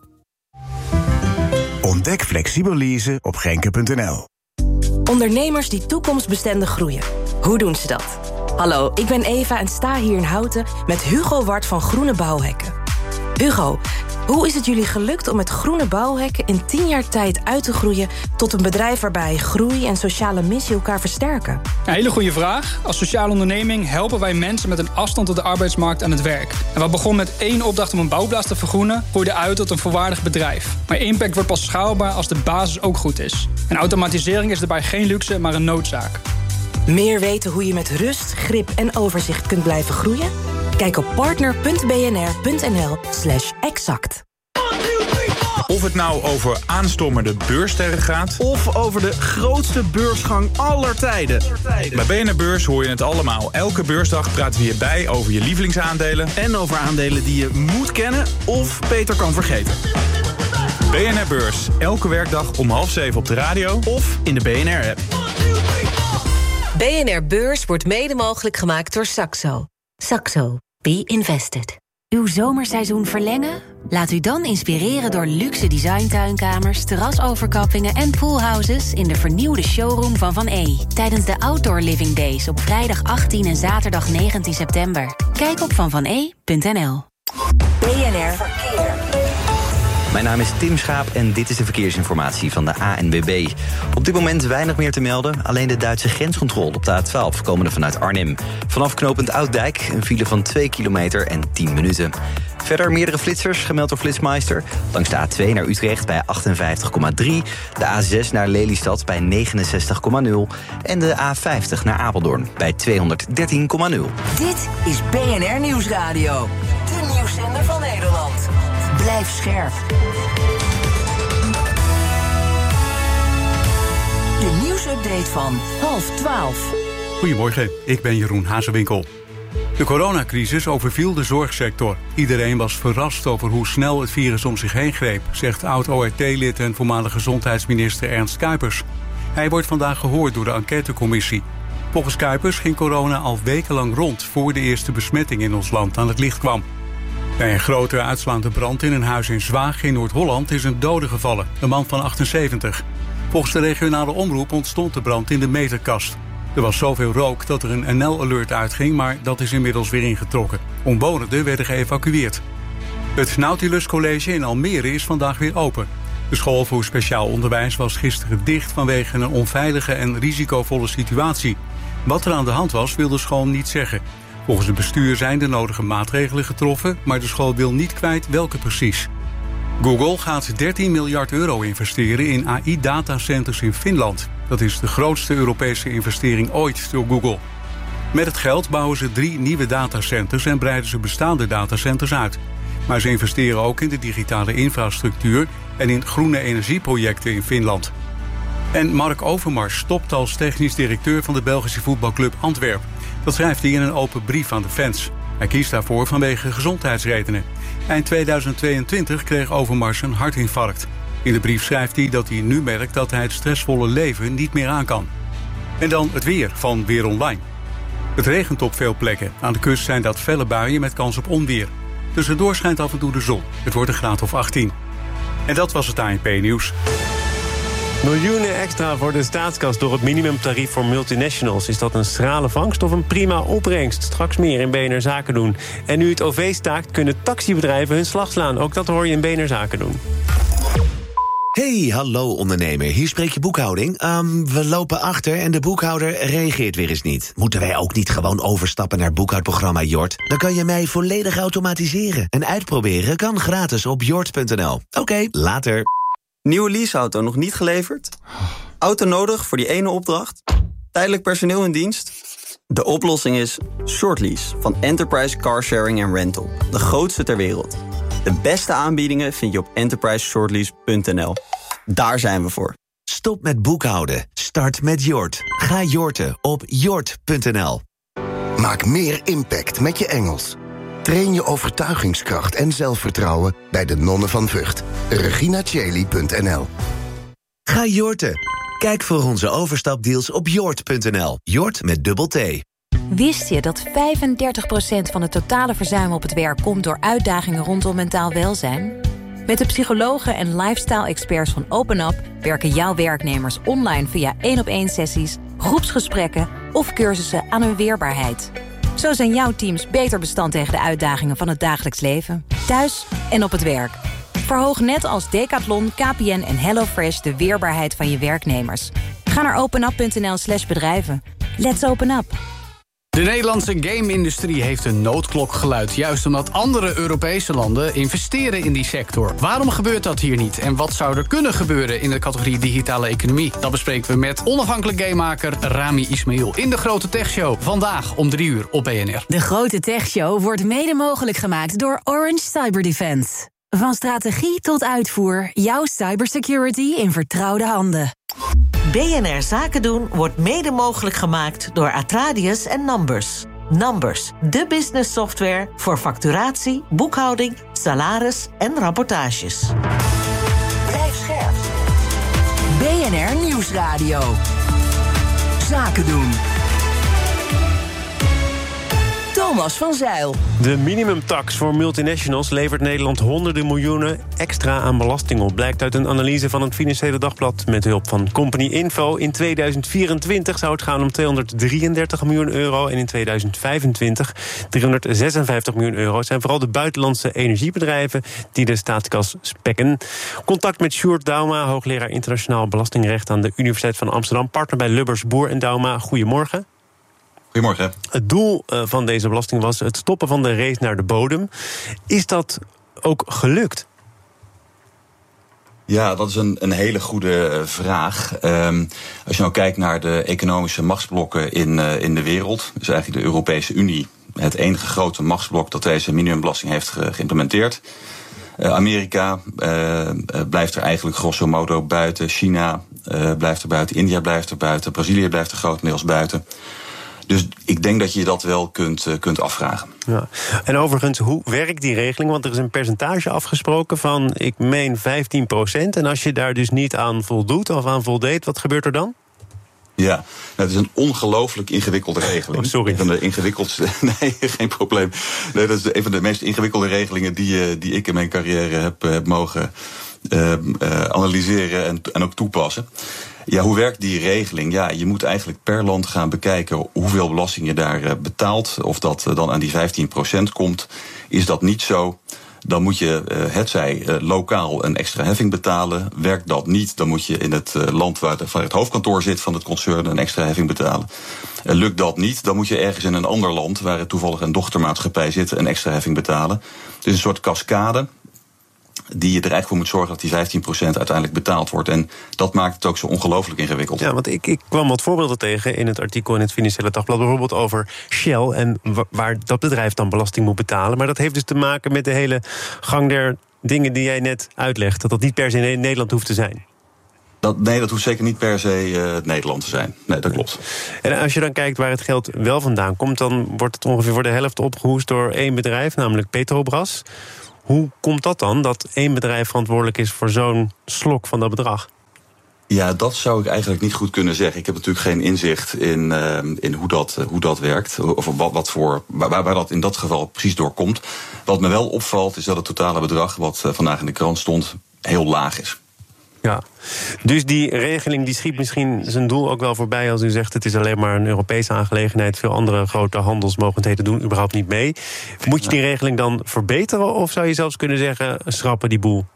Ontdek flexibel leasen op grenke punt n l. Ondernemers die toekomstbestendig groeien. Hoe doen ze dat? Hallo, ik ben Eva en sta hier in Houten met Hugo Ward van Groene Bouwhekken. Hugo, hoe is het jullie gelukt om met Groene Bouwhekken in tien jaar tijd uit te groeien tot een bedrijf waarbij groei en sociale missie elkaar versterken? Een hele goede vraag. Als sociale onderneming helpen wij mensen met een afstand tot de arbeidsmarkt aan het werk. En wat begon met één opdracht om een bouwplaats te vergroenen, groeide uit tot een volwaardig bedrijf. Maar impact wordt pas schaalbaar als de basis ook goed is. En automatisering is daarbij geen luxe, maar een noodzaak. Meer weten hoe je met rust, grip en overzicht kunt blijven groeien? Kijk op partner punt b n r punt n l slash exact. Of het nou over aanstormende beurssterren gaat, Of over de grootste beursgang aller tijden. bij B N R Beurs hoor je het allemaal. Elke beursdag praten we hierbij over je lievelingsaandelen. En over aandelen die je moet kennen of beter kan vergeten. B N R Beurs, elke werkdag om half zeven op de radio Of in de B N R-app. B N R Beurs wordt mede mogelijk gemaakt door Saxo. Saxo. Be invested. Uw zomerseizoen verlengen? Laat u dan inspireren door luxe designtuinkamers, terrasoverkappingen en poolhouses in de vernieuwde showroom van Van E. Tijdens de Outdoor Living Days op vrijdag achttien en zaterdag negentien september. Kijk op van van e punt n l. B N R Verkeer. Mijn naam is Tim Schaap en dit is de verkeersinformatie van de A N W B. Op dit moment weinig meer te melden. Alleen de Duitse grenscontrole op de A twaalf, komende vanuit Arnhem. Vanaf knooppunt Ouddijk een file van twee kilometer en tien minuten. Verder meerdere flitsers, gemeld door Flitsmeister. Langs de A twee naar Utrecht bij achtenvijftig komma drie. De A zes naar Lelystad bij negenenzestig komma nul. En de A vijftig naar Apeldoorn bij tweehonderddertien komma nul. Dit is B N R Nieuwsradio. De nieuwszender van Nederland. Blijf scherp. De nieuwsupdate van half twaalf. Goedemorgen, ik ben Jeroen Hazewinkel. De coronacrisis overviel de zorgsector. Iedereen was verrast over hoe snel het virus om zich heen greep, zegt oud-O R T-lid en voormalig gezondheidsminister Ernst Kuipers. Hij wordt vandaag gehoord door de enquêtecommissie. Volgens Kuipers ging corona al wekenlang rond voor de eerste besmetting in ons land aan het licht kwam. Bij een grote uitslaande brand in een huis in Zwaag in Noord-Holland is een dode gevallen, een man van achtenzeventig. Volgens de regionale omroep ontstond de brand in de meterkast. Er was zoveel rook dat er een N L-alert uitging, maar dat is inmiddels weer ingetrokken. Omwonenden werden geëvacueerd. Het Nautilus College in Almere is vandaag weer open. De school voor speciaal onderwijs was gisteren dicht vanwege een onveilige en risicovolle situatie. Wat er aan de hand was, wil de school niet zeggen. Volgens het bestuur zijn de nodige maatregelen getroffen, maar de school wil niet kwijt welke precies. Google gaat dertien miljard euro investeren in A I-datacenters in Finland. Dat is de grootste Europese investering ooit door Google. Met het geld bouwen ze drie nieuwe datacenters en breiden ze bestaande datacenters uit. Maar ze investeren ook in de digitale infrastructuur en in groene energieprojecten in Finland. En Mark Overmars stopt als technisch directeur van de Belgische voetbalclub Antwerp. Dat schrijft hij in een open brief aan de fans. Hij kiest daarvoor vanwege gezondheidsredenen. Eind tweeduizend tweeëntwintig kreeg Overmars een hartinfarct. In de brief schrijft hij dat hij nu merkt dat hij het stressvolle leven niet meer aan kan. En dan het weer van Weer Online. Het regent op veel plekken. Aan de kust zijn dat felle buien met kans op onweer. Tussendoor schijnt af en toe de zon. Het wordt een graad of achttien. En dat was het A N P-nieuws. Miljoenen extra voor de staatskas door het minimumtarief voor multinationals. Is dat een schrale vangst of een prima opbrengst? Straks meer in B N R Zaken doen. En nu het O V staakt, kunnen taxibedrijven hun slag slaan. Ook dat hoor je in B N R Zaken doen. Hey, hallo ondernemer. Hier spreek je boekhouding. Um, we lopen achter en de boekhouder reageert weer eens niet. Moeten wij ook niet gewoon overstappen naar boekhoudprogramma Jort? Dan kan je mij volledig automatiseren. En uitproberen kan gratis op jort punt n l. Oké, okay, later. Nieuwe leaseauto nog niet geleverd? Auto nodig voor die ene opdracht? Tijdelijk personeel in dienst? De oplossing is Shortlease van Enterprise Car Sharing and Rental. De grootste ter wereld. De beste aanbiedingen vind je op enterprise shortlease punt n l. Daar zijn we voor. Stop met boekhouden. Start met Jort. Ga jorten op jort punt n l. Maak meer impact met je Engels. Train je overtuigingskracht en zelfvertrouwen bij de Nonnen van Vught. regina cheli punt n l. Ga jorten. Kijk voor onze overstapdeals op jort punt n l. Jort met dubbel T. Wist je dat vijfendertig procent van het totale verzuim op het werk komt door uitdagingen rondom mentaal welzijn? Met de psychologen en lifestyle-experts van OpenUp werken jouw werknemers online via één op één sessies, groepsgesprekken of cursussen aan hun weerbaarheid. Zo zijn jouw teams beter bestand tegen de uitdagingen van het dagelijks leven, thuis en op het werk. Verhoog net als Decathlon, K P N en HelloFresh de weerbaarheid van je werknemers. Ga naar openup punt n l slash bedrijven. Let's open up. De Nederlandse game-industrie heeft een noodklok geluid, juist omdat andere Europese landen investeren in die sector. Waarom gebeurt dat hier niet? En wat zou er kunnen gebeuren in de categorie digitale economie? Dat bespreken we met onafhankelijk gamemaker Rami Ismail in de Grote Techshow. Vandaag om drie uur op B N R. De Grote Techshow wordt mede mogelijk gemaakt door Orange Cyberdefense. Van strategie tot uitvoer, jouw cybersecurity in vertrouwde handen. B N R Zaken doen wordt mede mogelijk gemaakt door Atradius en Numbers. Numbers, de business software voor facturatie, boekhouding, salaris en rapportages. Blijf scherp. B N R Nieuwsradio. Zaken doen. Thomas van Zeil. De minimumtax voor multinationals levert Nederland honderden miljoenen extra aan belasting op. Blijkt uit een analyse van het Financiële Dagblad met hulp van Company Info. In tweeduizend vierentwintig zou het gaan om tweehonderddrieëndertig miljoen euro... en in tweeduizend vijfentwintig driehonderdzesenvijftig miljoen euro. Het zijn vooral de buitenlandse energiebedrijven die de staatskas spekken. Contact met Sjoerd Dauma, hoogleraar internationaal belastingrecht aan de Universiteit van Amsterdam, partner bij Lubbers, Boer en Dauma. Goedemorgen. Goedemorgen. Het doel van deze belasting was het stoppen van de race naar de bodem. Is dat ook gelukt? Ja, dat is een, een hele goede vraag. Um, als je nou kijkt naar de economische machtsblokken in, uh, in de wereld, dus eigenlijk de Europese Unie, het enige grote machtsblok dat deze minimumbelasting heeft ge- geïmplementeerd. Uh, Amerika uh, blijft er eigenlijk grosso modo buiten. China uh, blijft er buiten. India blijft er buiten. Brazilië blijft er grotendeels buiten. Dus ik denk dat je dat wel kunt, uh, kunt afvragen. Ja. En overigens, hoe werkt die regeling? Want er is een percentage afgesproken van, ik meen, vijftien procent. En als je daar dus niet aan voldoet of aan voldeed, wat gebeurt er dan? Ja, nou, het is een ongelooflijk ingewikkelde regeling. Oh, sorry. Een van de ingewikkeldste. Nee, geen probleem. Nee, dat is een van de meest ingewikkelde regelingen die, uh, die ik in mijn carrière heb, uh, heb mogen uh, uh, analyseren en, en ook toepassen. Ja, hoe werkt die regeling? Ja, je moet eigenlijk per land gaan bekijken hoeveel belasting je daar betaalt. Of dat dan aan die vijftien procent komt. Is dat niet zo, dan moet je uh, hetzij uh, lokaal een extra heffing betalen. Werkt dat niet, dan moet je in het uh, land waar, de, waar het hoofdkantoor zit van het concern een extra heffing betalen. Uh, lukt dat niet, dan moet je ergens in een ander land waar er toevallig een dochtermaatschappij zit een extra heffing betalen. Dus een soort cascade die je er eigenlijk voor moet zorgen dat die vijftien procent uiteindelijk betaald wordt. En dat maakt het ook zo ongelooflijk ingewikkeld. Ja, want ik, ik kwam wat voorbeelden tegen in het artikel in het Financiële Dagblad. Bijvoorbeeld over Shell en waar dat bedrijf dan belasting moet betalen. Maar dat heeft dus te maken met de hele gang der dingen die jij net uitlegt. Dat dat niet per se in Nederland hoeft te zijn. Dat, nee, dat hoeft zeker niet per se uh, Nederland te zijn. Nee, dat klopt. En als je dan kijkt waar het geld wel vandaan komt, dan wordt het ongeveer voor de helft opgehoest door één bedrijf, namelijk Petrobras. Hoe komt dat dan, dat één bedrijf verantwoordelijk is voor zo'n slok van dat bedrag? Ja, dat zou ik eigenlijk niet goed kunnen zeggen. Ik heb natuurlijk geen inzicht in, uh, in hoe, dat, uh, hoe dat werkt. Of wat, wat voor, waar, waar dat in dat geval precies door komt. Wat me wel opvalt is dat het totale bedrag wat uh, vandaag in de krant stond heel laag is. Ja, dus die regeling die schiet misschien zijn doel ook wel voorbij als u zegt het is alleen maar een Europese aangelegenheid. Veel andere grote handelsmogendheden doen überhaupt niet mee. Moet je die regeling dan verbeteren of zou je zelfs kunnen zeggen schrappen die boel?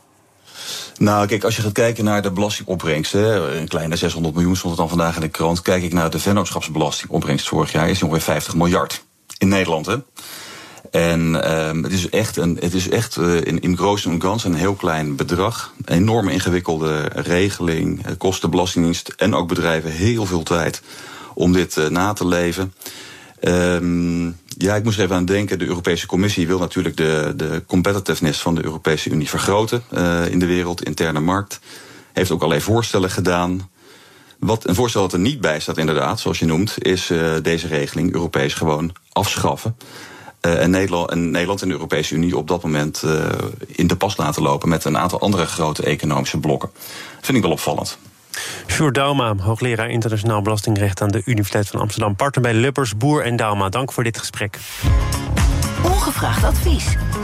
Nou, kijk, als je gaat kijken naar de belastingopbrengst, hè, een kleine zeshonderd miljoen stond het dan vandaag in de krant. Kijk ik naar de vennootschapsbelastingopbrengst vorig jaar, is die ongeveer vijftig miljard. In Nederland, hè. En um, het is echt, een, het is echt uh, in, in groot en gans een heel klein bedrag. Een enorm ingewikkelde regeling. Het kost de Belastingdienst en ook bedrijven heel veel tijd om dit uh, na te leven. Um, ja, ik moest er even aan denken. De Europese Commissie wil natuurlijk de, de competitiveness van de Europese Unie vergroten uh, in de wereld, interne markt. Heeft ook allerlei voorstellen gedaan. Wat een voorstel dat er niet bij staat, inderdaad, zoals je noemt, is uh, deze regeling Europees gewoon afschaffen. Uh, en, Nederland, en Nederland en de Europese Unie op dat moment uh, in de pas laten lopen met een aantal andere grote economische blokken. Dat vind ik wel opvallend. Sjoerd Douwma, hoogleraar internationaal belastingrecht aan de Universiteit van Amsterdam. Partner bij Lubbers, Boer en Douwma. Dank voor dit gesprek. Ongevraagd advies.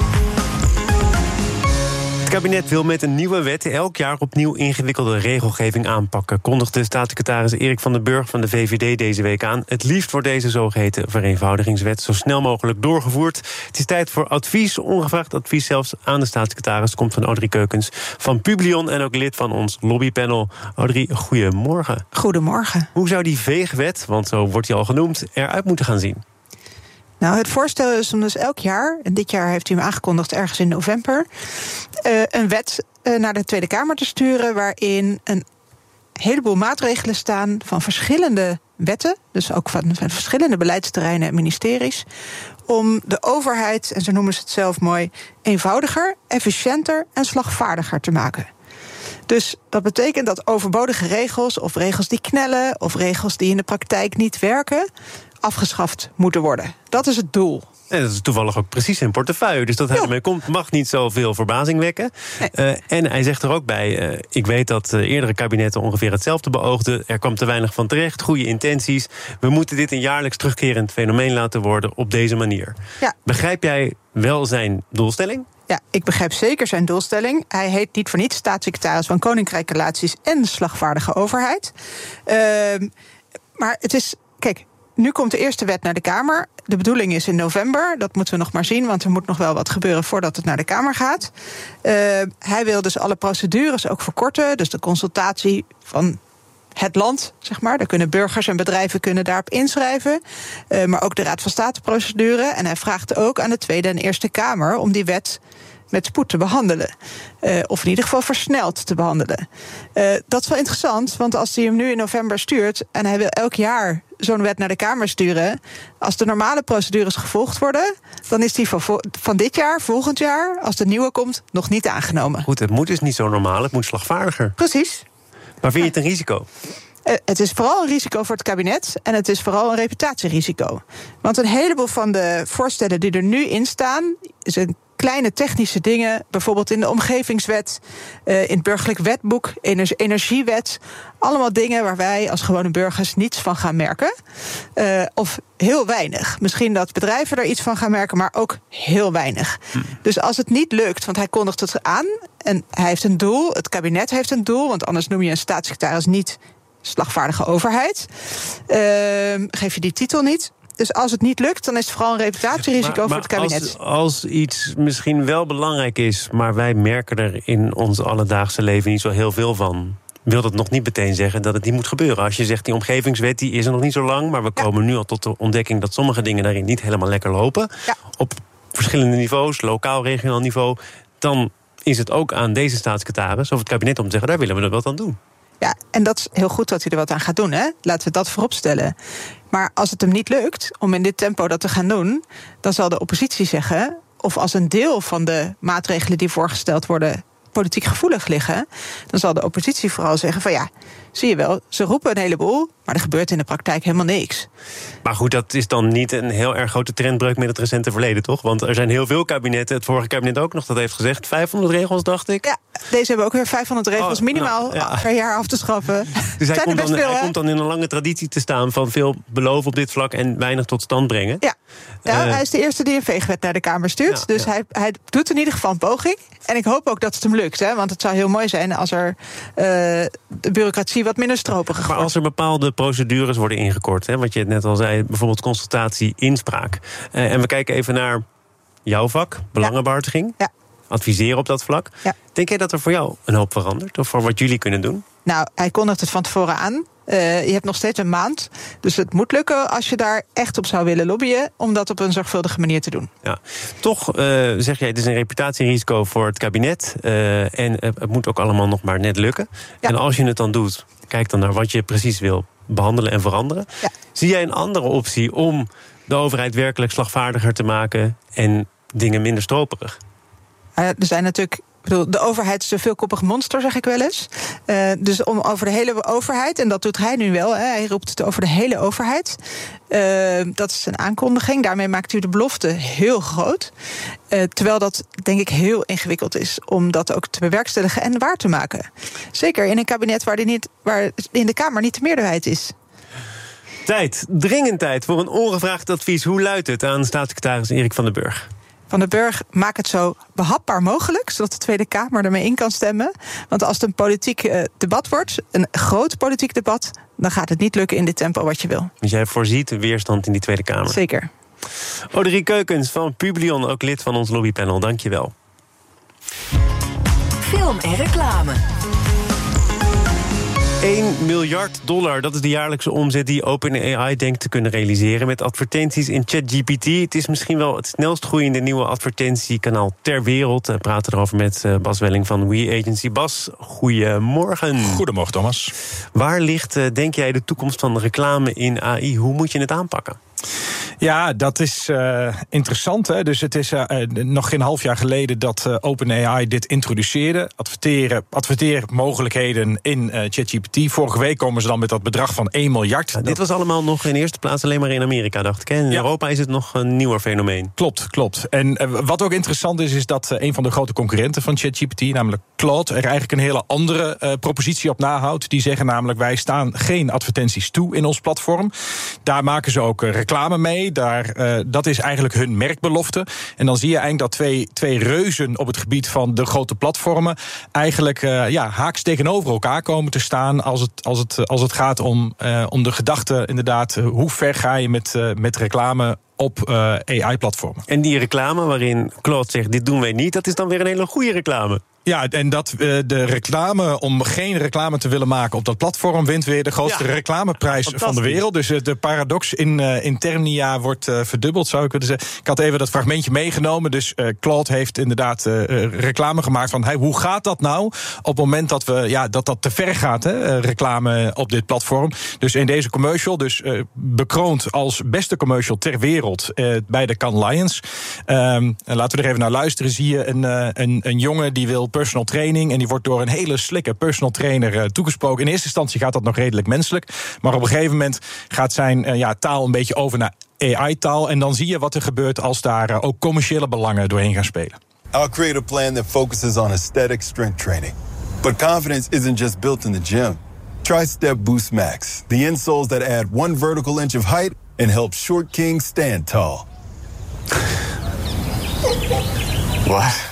Het kabinet wil met een nieuwe wet elk jaar opnieuw ingewikkelde regelgeving aanpakken, kondigde staatssecretaris Erik van den Burg van de V V D deze week aan. Het liefst wordt deze zogeheten vereenvoudigingswet zo snel mogelijk doorgevoerd. Het is tijd voor advies, ongevraagd advies zelfs aan de staatssecretaris. Komt van Audrey Keukens van Publion en ook lid van ons lobbypanel. Audrey, goedemorgen. Goedemorgen. Hoe zou die veegwet, want zo wordt die al genoemd, eruit moeten gaan zien? Nou, het voorstel is om dus elk jaar, en dit jaar heeft u hem aangekondigd ergens in november, uh, een wet uh, naar de Tweede Kamer te sturen waarin een heleboel maatregelen staan van verschillende wetten, dus ook van, van verschillende beleidsterreinen en ministeries, om de overheid, en zo noemen ze het zelf mooi, eenvoudiger, efficiënter en slagvaardiger te maken. Dus dat betekent dat overbodige regels of regels die knellen of regels die in de praktijk niet werken afgeschaft moeten worden. Dat is het doel. En dat is toevallig ook precies zijn portefeuille. Dus dat hij ermee komt mag niet zoveel verbazing wekken. Nee. Uh, en hij zegt er ook bij, uh, ik weet dat uh, eerdere kabinetten ongeveer hetzelfde beoogden. Er kwam te weinig van terecht, goede intenties. We moeten dit een jaarlijks terugkerend fenomeen laten worden op deze manier. Ja. Begrijp jij wel zijn doelstelling? Ja, ik begrijp zeker zijn doelstelling. Hij heet niet voor niets staatssecretaris van Koninkrijkrelaties en slagvaardige overheid. Uh, maar het is, kijk, nu komt de eerste wet naar de Kamer. De bedoeling is in november. Dat moeten we nog maar zien, want er moet nog wel wat gebeuren voordat het naar de Kamer gaat. Uh, hij wil dus alle procedures ook verkorten. Dus de consultatie van het land, zeg maar. Daar kunnen burgers en bedrijven kunnen daarop inschrijven. Uh, maar ook de Raad van State-procedure. En hij vraagt ook aan de Tweede en Eerste Kamer om die wet met spoed te behandelen. Uh, of in ieder geval versneld te behandelen. Uh, dat is wel interessant, want als hij hem nu in november stuurt en hij wil elk jaar zo'n wet naar de Kamer sturen, als de normale procedures gevolgd worden, dan is die van, vo- van dit jaar, volgend jaar, als de nieuwe komt, nog niet aangenomen. Goed, het moet dus niet zo normaal, het moet slagvaardiger. Precies. Maar vind je het een risico? Uh, het is vooral een risico voor het kabinet en het is vooral een reputatierisico. Want een heleboel van de voorstellen die er nu in staan, is een kleine technische dingen, bijvoorbeeld in de omgevingswet, uh, in het burgerlijk wetboek, ener- energiewet. Allemaal dingen waar wij als gewone burgers niets van gaan merken. Uh, of heel weinig. Misschien dat bedrijven er iets van gaan merken, maar ook heel weinig. Hm. Dus als het niet lukt, want hij kondigt het aan en hij heeft een doel, het kabinet heeft een doel, want anders noem je een staatssecretaris niet slagvaardige overheid. Uh, geef je die titel niet. dus als het niet lukt, dan is het vooral een reputatierisico maar, voor het kabinet. Als, als iets misschien wel belangrijk is, maar wij merken er in ons alledaagse leven niet zo heel veel van, wil dat nog niet meteen zeggen dat het niet moet gebeuren. Als je zegt, die omgevingswet die is er nog niet zo lang, maar we ja. komen nu al tot de ontdekking dat sommige dingen daarin niet helemaal lekker lopen. Ja. Op verschillende niveaus, lokaal, regionaal niveau, dan is het ook aan deze staatssecretaris of het kabinet om te zeggen, daar willen we er wat aan doen. Ja, en dat is heel goed dat hij er wat aan gaat doen, hè? Laten we dat voorop stellen. Maar als het hem niet lukt om in dit tempo dat te gaan doen, dan zal de oppositie zeggen, of als een deel van de maatregelen die voorgesteld worden politiek gevoelig liggen, dan zal de oppositie vooral zeggen van ja, zie je wel, ze roepen een heleboel, maar er gebeurt in de praktijk helemaal niks. Maar goed, dat is dan niet een heel erg grote trendbreuk met het recente verleden, toch? Want er zijn heel veel kabinetten, het vorige kabinet ook nog, dat heeft gezegd, vijfhonderd regels, dacht ik. Ja, deze hebben ook weer vijfhonderd regels oh, minimaal nou, ja. per jaar af te schaffen. Dus hij, komt dan, veel, hij komt dan in een lange traditie te staan van veel beloven op dit vlak en weinig tot stand brengen. Ja, ja uh, hij is de eerste die een veegwet naar de Kamer stuurt. Ja, dus ja. Hij, hij doet in ieder geval een poging. En ik hoop ook dat het hem lukt, hè, want het zou heel mooi zijn als er uh, de bureaucratie wat minder stroperig wordt. Maar als er bepaalde procedures worden ingekort, hè, wat je net al zei, bijvoorbeeld consultatie, inspraak. Uh, en we kijken even naar jouw vak, belangenbehartiging. Ja. Adviseren op dat vlak. Ja. Denk jij dat er voor jou een hoop verandert? Of voor wat jullie kunnen doen? Nou, hij kondigt het van tevoren aan. Uh, je hebt nog steeds een maand. Dus het moet lukken als je daar echt op zou willen lobbyen, om dat op een zorgvuldige manier te doen. Ja. Toch uh, zeg jij, het is een reputatierisico voor het kabinet. Uh, en uh, het moet ook allemaal nog maar net lukken. Ja. En als je het dan doet, kijk dan naar wat je precies wil behandelen en veranderen. Ja. Zie jij een andere optie om de overheid werkelijk slagvaardiger te maken en dingen minder stroperig? Uh, er zijn natuurlijk, ik bedoel, de overheid is een veelkoppig monster, zeg ik wel eens. Uh, dus om over de hele overheid, en dat doet hij nu wel, hè, hij roept het over de hele overheid. Uh, dat is een aankondiging, daarmee maakt u de belofte heel groot. Uh, terwijl dat, denk ik, heel ingewikkeld is om dat ook te bewerkstelligen en waar te maken. Zeker in een kabinet waar, die niet, waar in de Kamer niet de meerderheid is. Tijd, dringend tijd voor een ongevraagd advies. Hoe luidt het aan staatssecretaris Erik van den Burg? Van den Burg, maak het zo behapbaar mogelijk, zodat de Tweede Kamer ermee in kan stemmen. Want als het een politiek uh, debat wordt, een groot politiek debat, dan gaat het niet lukken in dit tempo wat je wil. Dus jij voorziet de weerstand in die Tweede Kamer? Zeker. Audrey Keukens van Publion, ook lid van ons lobbypanel. Dank je wel. Film en reclame. één miljard dollar, dat is de jaarlijkse omzet die OpenAI denkt te kunnen realiseren met advertenties in ChatGPT. Het is misschien wel het snelst groeiende nieuwe advertentiekanaal ter wereld. We praten erover met Bas Welling van We Agency. Bas, goedemorgen. Goedemorgen, Thomas. Waar ligt, denk jij, de toekomst van de reclame in A I? Hoe moet je het aanpakken? Ja, dat is uh, interessant. Hè? Dus het is uh, nog geen half jaar geleden dat uh, OpenAI dit introduceerde. Adverteren, adverteermogelijkheden in uh, ChatGPT. Vorige week komen ze dan met dat bedrag van één miljard. Ja, dit was allemaal nog in eerste plaats alleen maar in Amerika, dacht ik. In ja. Europa is het nog een nieuwer fenomeen. Klopt, klopt. En uh, wat ook interessant is, is dat uh, een van de grote concurrenten van ChatGPT, namelijk Claude, er eigenlijk een hele andere uh, propositie op nahoudt. Die zeggen namelijk, wij staan geen advertenties toe in ons platform. Daar maken ze ook uh, reclame mee. Daar, uh, dat is eigenlijk hun merkbelofte. En dan zie je eigenlijk dat twee, twee reuzen op het gebied van de grote platformen eigenlijk uh, ja, haaks tegenover elkaar komen te staan als het, als het, als het gaat om, uh, om de gedachte inderdaad, uh, hoe ver ga je met, uh, met reclame op uh, A I-platformen. En die reclame waarin Claude zegt, dit doen wij niet, dat is dan weer een hele goede reclame. Ja, en dat uh, de reclame, om geen reclame te willen maken op dat platform, wint weer de grootste ja, reclameprijs van de wereld. Dus uh, de paradox in, uh, in termnia wordt uh, verdubbeld, zou ik willen zeggen. Ik had even dat fragmentje meegenomen. Dus uh, Claude heeft inderdaad uh, reclame gemaakt van, hey, hoe gaat dat nou op het moment dat we ja, dat, dat te ver gaat, hè, uh, reclame op dit platform. Dus in deze commercial, dus uh, bekroond als beste commercial ter wereld uh, bij de Cannes Lions. Um, en laten we er even naar luisteren. Zie je een, uh, een, een jongen die wil personal training en die wordt door een hele slikke personal trainer uh, toegesproken. In eerste instantie gaat dat nog redelijk menselijk, maar op een gegeven moment gaat zijn uh, ja, taal een beetje over naar A I-taal en dan zie je wat er gebeurt als daar uh, ook commerciële belangen doorheen gaan spelen. I'll create a plan that focuses on aesthetic strength training. But confidence isn't just built in the gym. Try Step Boost Max, the insoles that add one vertical inch of height and help short kings stand tall. What?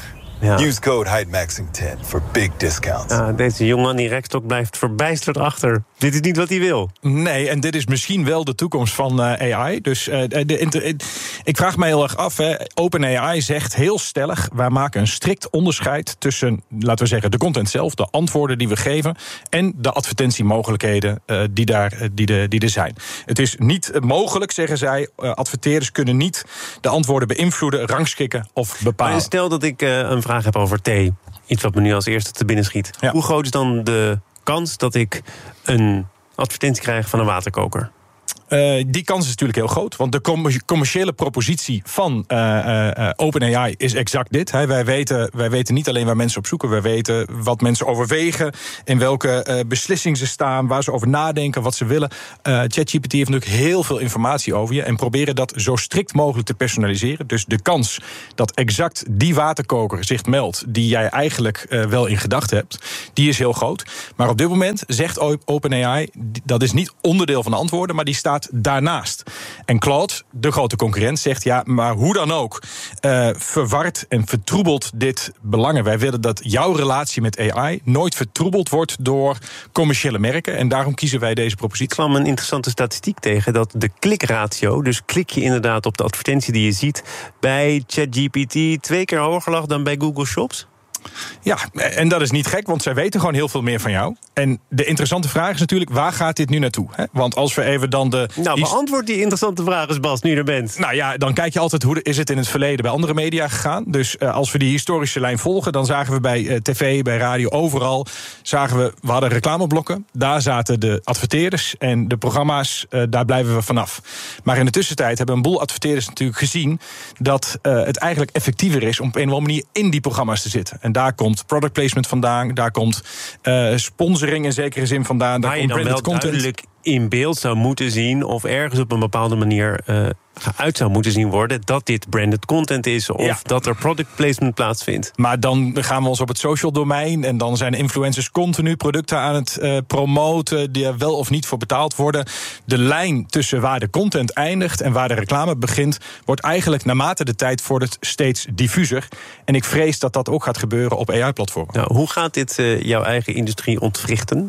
Ja. Use code Heightmaxing ten for big discounts. Ja, deze jongen, die rekstok, blijft verbijsterd achter. Dit is niet wat hij wil. Nee, en dit is misschien wel de toekomst van uh, A I. Dus uh, de, de, de, ik vraag me heel erg af. Hè. OpenAI zegt heel stellig, wij maken een strikt onderscheid tussen, laten we zeggen, de content zelf, de antwoorden die we geven, en de advertentiemogelijkheden uh, die, daar, uh, die, de, die er zijn. Het is niet mogelijk, zeggen zij, uh, adverteerders kunnen niet de antwoorden beïnvloeden, rangschikken of bepalen. Maar stel dat ik uh, een vraag heb over thee. Iets wat me nu als eerste te binnen schiet. Ja. Hoe groot is dan de kans dat ik een advertentie krijg van een waterkoker? Uh, die kans is natuurlijk heel groot. Want de com- commerciële propositie van uh, uh, OpenAI is exact dit. He, wij, weten, wij weten niet alleen waar mensen op zoeken. Wij weten wat mensen overwegen. In welke uh, beslissing ze staan. Waar ze over nadenken. Wat ze willen. Uh, ChatGPT heeft natuurlijk heel veel informatie over je. En proberen dat zo strikt mogelijk te personaliseren. Dus de kans dat exact die waterkoker zich meldt. Die jij eigenlijk uh, wel in gedachten hebt. Die is heel groot. Maar op dit moment zegt OpenAI. Dat is niet onderdeel van de antwoorden. Maar die staat daarnaast. En Claude, de grote concurrent, zegt ja, maar hoe dan ook, uh, verward en vertroebelt dit belangen. Wij willen dat jouw relatie met A I nooit vertroebeld wordt door commerciële merken. En daarom kiezen wij deze propositie. Ik kwam een interessante statistiek tegen dat de klikratio, dus klik je inderdaad op de advertentie die je ziet, bij ChatGPT twee keer hoger lag dan bij Google Shops. Ja, en dat is niet gek, want zij weten gewoon heel veel meer van jou. En de interessante vraag is natuurlijk, waar gaat dit nu naartoe? Hè? Want als we even dan de... Nou, beantwoord die interessante vraag eens, Bas, nu je er bent. Nou ja, dan kijk je altijd, hoe is het in het verleden bij andere media gegaan? Dus uh, als we die historische lijn volgen, dan zagen we bij uh, tv, bij radio, overal, zagen we, we hadden reclameblokken. Daar zaten de adverteerders en de programma's, uh, daar blijven we vanaf. Maar in de tussentijd hebben een boel adverteerders natuurlijk gezien dat uh, het eigenlijk effectiever is om op een of andere manier in die programma's te zitten. En daar komt product placement vandaan, daar komt uh, sponsoring in zekere zin vandaan. Daar waar je komt dan wel content. duidelijk in beeld zou moeten zien, of ergens op een bepaalde manier uh, uit zou moeten zien worden, dat dit branded content is, of ja. dat er product placement plaatsvindt. Maar dan gaan we ons op het social domein, en dan zijn influencers continu producten aan het uh, promoten die er wel of niet voor betaald worden. De lijn tussen waar de content eindigt en waar de reclame begint, wordt eigenlijk naarmate de tijd vordert steeds diffuser. En ik vrees dat dat ook gaat gebeuren op A I-platformen. Nou, hoe gaat dit uh, jouw eigen industrie ontwrichten?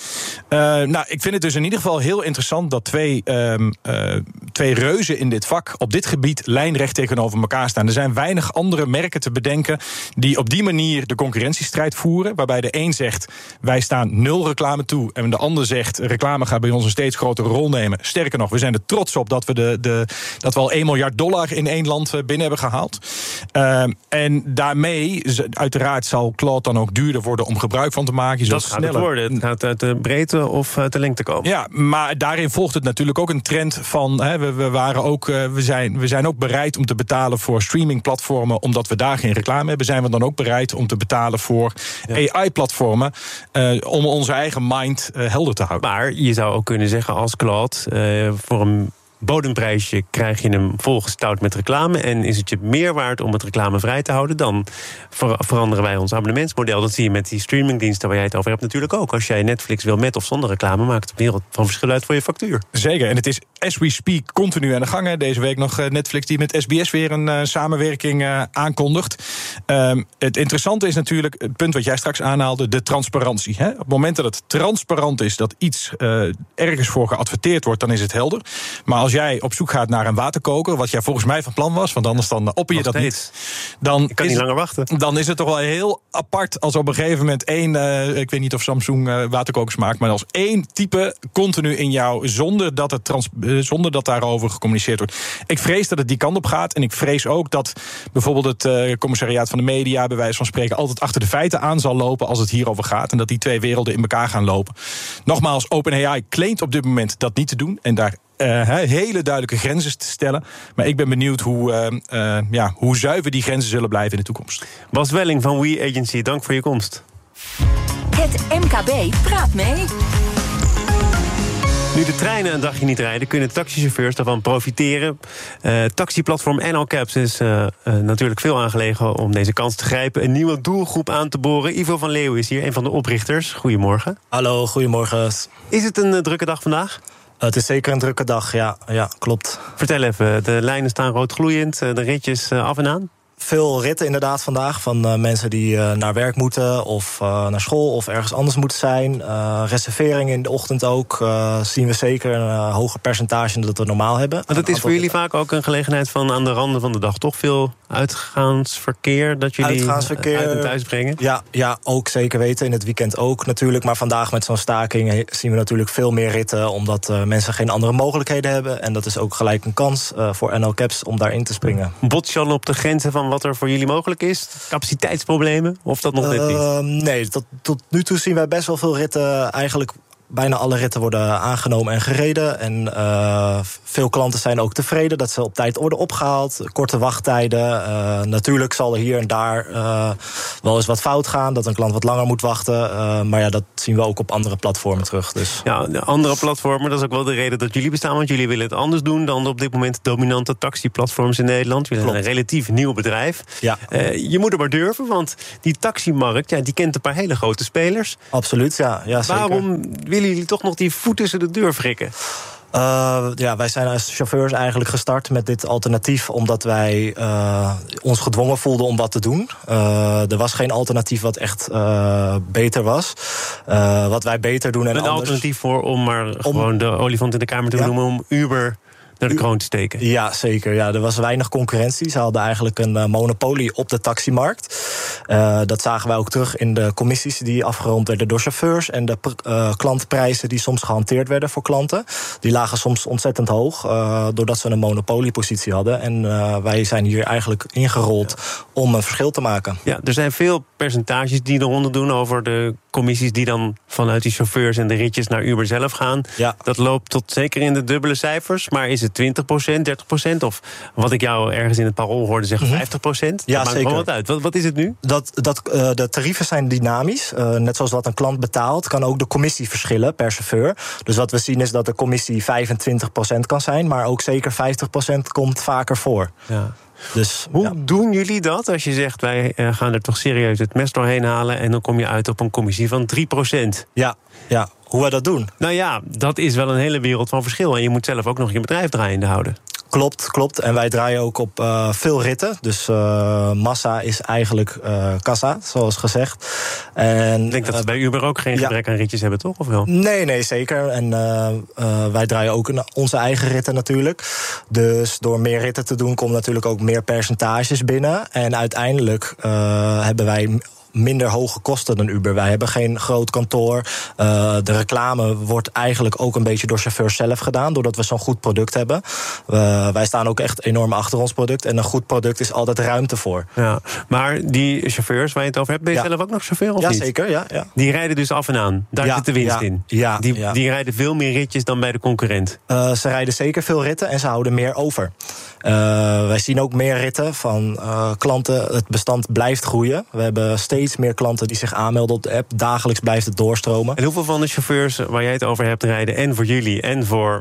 Uh, nou, ik vind het dus in ieder geval heel interessant dat twee, um, uh, twee reuzen in dit vak op dit gebied lijnrecht tegenover elkaar staan. Er zijn weinig andere merken te bedenken die op die manier de concurrentiestrijd voeren, waarbij de een zegt, wij staan nul reclame toe, en de ander zegt, reclame gaat bij ons een steeds grotere rol nemen. Sterker nog, we zijn er trots op dat we, de, de, dat we al één miljard dollar in één land binnen hebben gehaald. Uh, en daarmee, uiteraard zal Claude dan ook duurder worden om gebruik van te maken. Je dat gaat sneller. Het worden. Het gaat uit de breedte of uit de lengte komen. Ja, maar daarin volgt het natuurlijk ook een trend van, Hè, we, we, waren ook, uh, we, zijn, we zijn ook bereid om te betalen voor streamingplatformen, omdat we daar geen reclame hebben. Zijn we dan ook bereid om te betalen voor ja. A I-platformen, uh, om onze eigen mind uh, helder te houden. Maar je zou ook kunnen zeggen als Claude, uh, voor een bodemprijsje krijg je hem volgestouwd met reclame, en is het je meer waard om het reclamevrij te houden, dan ver- veranderen wij ons abonnementsmodel. Dat zie je met die streamingdiensten waar jij het over hebt natuurlijk ook. Als jij Netflix wil met of zonder reclame, maakt het een wereld van verschil uit voor je factuur. Zeker, en het is as we speak continu aan de gang. Hè. Deze week nog Netflix die met S B S weer een uh, samenwerking uh, aankondigt. Um, het interessante is natuurlijk het punt wat jij straks aanhaalde, de transparantie. Hè. Op het moment dat het transparant is dat iets uh, ergens voor geadverteerd wordt, dan is het helder. Maar als jij op zoek gaat naar een waterkoker, wat jij volgens mij van plan was, want anders dan opper je Nog dat steeds. niet. Dan Ik kan is, niet langer wachten. Dan is het toch wel heel apart als op een gegeven moment één, uh, ik weet niet of Samsung uh, waterkokers maakt, maar als één type continu in jou, zonder dat, het trans, uh, zonder dat daarover gecommuniceerd wordt. Ik vrees dat het die kant op gaat, en ik vrees ook dat bijvoorbeeld het uh, commissariaat van de media, bij wijze van spreken, altijd achter de feiten aan zal lopen als het hierover gaat, en dat die twee werelden in elkaar gaan lopen. Nogmaals, OpenAI claimt op dit moment dat niet te doen, en daar Uh, hele duidelijke grenzen te stellen. Maar ik ben benieuwd hoe, uh, uh, ja, hoe zuiver die grenzen zullen blijven in de toekomst. Bas Welling van We Agency, dank voor je komst. Het M K B praat mee. Nu de treinen een dagje niet rijden, kunnen taxichauffeurs daarvan profiteren. Uh, taxiplatform N L Cabs is uh, uh, natuurlijk veel aangelegen om deze kans te grijpen. Een nieuwe doelgroep aan te boren. Ivo van Leeuwen is hier, een van de oprichters. Goedemorgen. Hallo, goedemorgen. Is het een uh, drukke dag vandaag? Het is zeker een drukke dag, ja, ja, klopt. Vertel even, de lijnen staan rood gloeiend, de ritjes af en aan? veel ritten inderdaad vandaag. Van uh, mensen die uh, naar werk moeten of uh, naar school of ergens anders moeten zijn. Uh, reserveringen in de ochtend ook. Uh, zien we zeker een uh, hoger percentage dan dat we normaal hebben. Maar dat is voor jullie vaak ook een gelegenheid van aan de randen van de dag. Toch veel uitgaansverkeer dat jullie uitgaansverkeer, uit en thuis brengen? Ja, ja, ook zeker weten. In het weekend ook natuurlijk. Maar vandaag met zo'n staking zien we natuurlijk veel meer ritten. Omdat uh, mensen geen andere mogelijkheden hebben. En dat is ook gelijk een kans uh, voor N L Caps om daarin te springen. Bots je al op de grenzen van wat er voor jullie mogelijk is? Capaciteitsproblemen? Of dat nog net niet? Uh, nee, tot, tot nu toe zien wij best wel veel ritten. Eigenlijk bijna alle ritten worden aangenomen en gereden. En uh, veel klanten zijn ook tevreden dat ze op tijd worden opgehaald. Korte wachttijden. Uh, natuurlijk zal er hier en daar uh, wel eens wat fout gaan. Dat een klant wat langer moet wachten. Uh, maar ja, dat zien we ook op andere platformen terug. Dus. Ja, de andere platformen, dat is ook wel de reden dat jullie bestaan. Want jullie willen het anders doen dan op dit moment dominante taxiplatforms in Nederland. Jullie zijn een relatief nieuw bedrijf. Ja. Uh, je moet er maar durven, want die taximarkt, ja, die kent een paar hele grote spelers. Absoluut, ja. ja zeker. Waarom willen jullie toch nog die voet tussen de deur wrikken? Uh, ja, wij zijn als chauffeurs eigenlijk gestart met dit alternatief omdat wij uh, ons gedwongen voelden om wat te doen. Uh, er was geen alternatief wat echt uh, beter was. Uh, wat wij beter doen en een anders. Een alternatief voor om maar om, gewoon de olifant in de kamer te ja. noemen, om Uber naar de kroon te steken. Ja, zeker. Ja, er was weinig concurrentie. Ze hadden eigenlijk een uh, monopolie op de taximarkt. Uh, dat zagen wij ook terug in de commissies die afgerond werden door chauffeurs en de uh, klantprijzen die soms gehanteerd werden voor klanten. Die lagen soms ontzettend hoog, uh, doordat ze een monopoliepositie hadden. En uh, wij zijn hier eigenlijk ingerold ja. om een verschil te maken. Ja, er zijn veel percentages die de ronde doen over de commissies die dan vanuit die chauffeurs en de ritjes naar Uber zelf gaan. Ja. Dat loopt tot zeker in de dubbele cijfers, maar is het twintig procent, dertig procent? Of wat ik jou ergens in het Parool hoorde zeggen, mm-hmm. vijftig procent? Ja, dat maakt zeker. gewoon wat uit. Wat, wat is het nu? Dat, dat, uh, de tarieven zijn dynamisch. Uh, net zoals wat een klant betaalt, kan ook de commissie verschillen per chauffeur. Dus wat we zien is dat de commissie vijfentwintig procent kan zijn, maar ook zeker vijftig procent komt vaker voor. Ja. Dus, Hoe ja. doen jullie dat als je zegt, wij uh, gaan er toch serieus het mes doorheen halen en dan kom je uit op een commissie van drie procent? Ja, ja. Hoe wij dat doen? Nou ja, dat is wel een hele wereld van verschil. En je moet zelf ook nog je bedrijf draaiende houden. Klopt, klopt. En wij draaien ook op uh, veel ritten. Dus uh, massa is eigenlijk uh, kassa, zoals gezegd. En, ik denk dat ze uh, bij Uber ook geen gebrek ja. aan ritjes hebben, toch? Of wel? Nee, nee, zeker. En uh, uh, wij draaien ook onze eigen ritten natuurlijk. Dus door meer ritten te doen, komt natuurlijk ook meer percentages binnen. En uiteindelijk uh, hebben wij minder hoge kosten dan Uber. Wij hebben geen groot kantoor. Uh, de reclame wordt eigenlijk ook een beetje door chauffeurs zelf gedaan, doordat we zo'n goed product hebben. Uh, wij staan ook echt enorm achter ons product. En een goed product is altijd ruimte voor. Ja, maar die chauffeurs waar je het over hebt, ben je ja. zelf ook nog chauffeur of ja, niet? Zeker, ja, ja. Die rijden dus af en aan. Daar ja, zit de winst ja, in. Ja, die, ja. die rijden veel meer ritjes dan bij de concurrent. Uh, ze rijden zeker veel ritten en ze houden meer over. Uh, wij zien ook meer ritten van uh, klanten. Het bestand blijft groeien. We hebben steeds meer klanten die zich aanmelden op de app. Dagelijks blijft het doorstromen. En hoeveel van de chauffeurs waar jij het over hebt rijden, en voor jullie en voor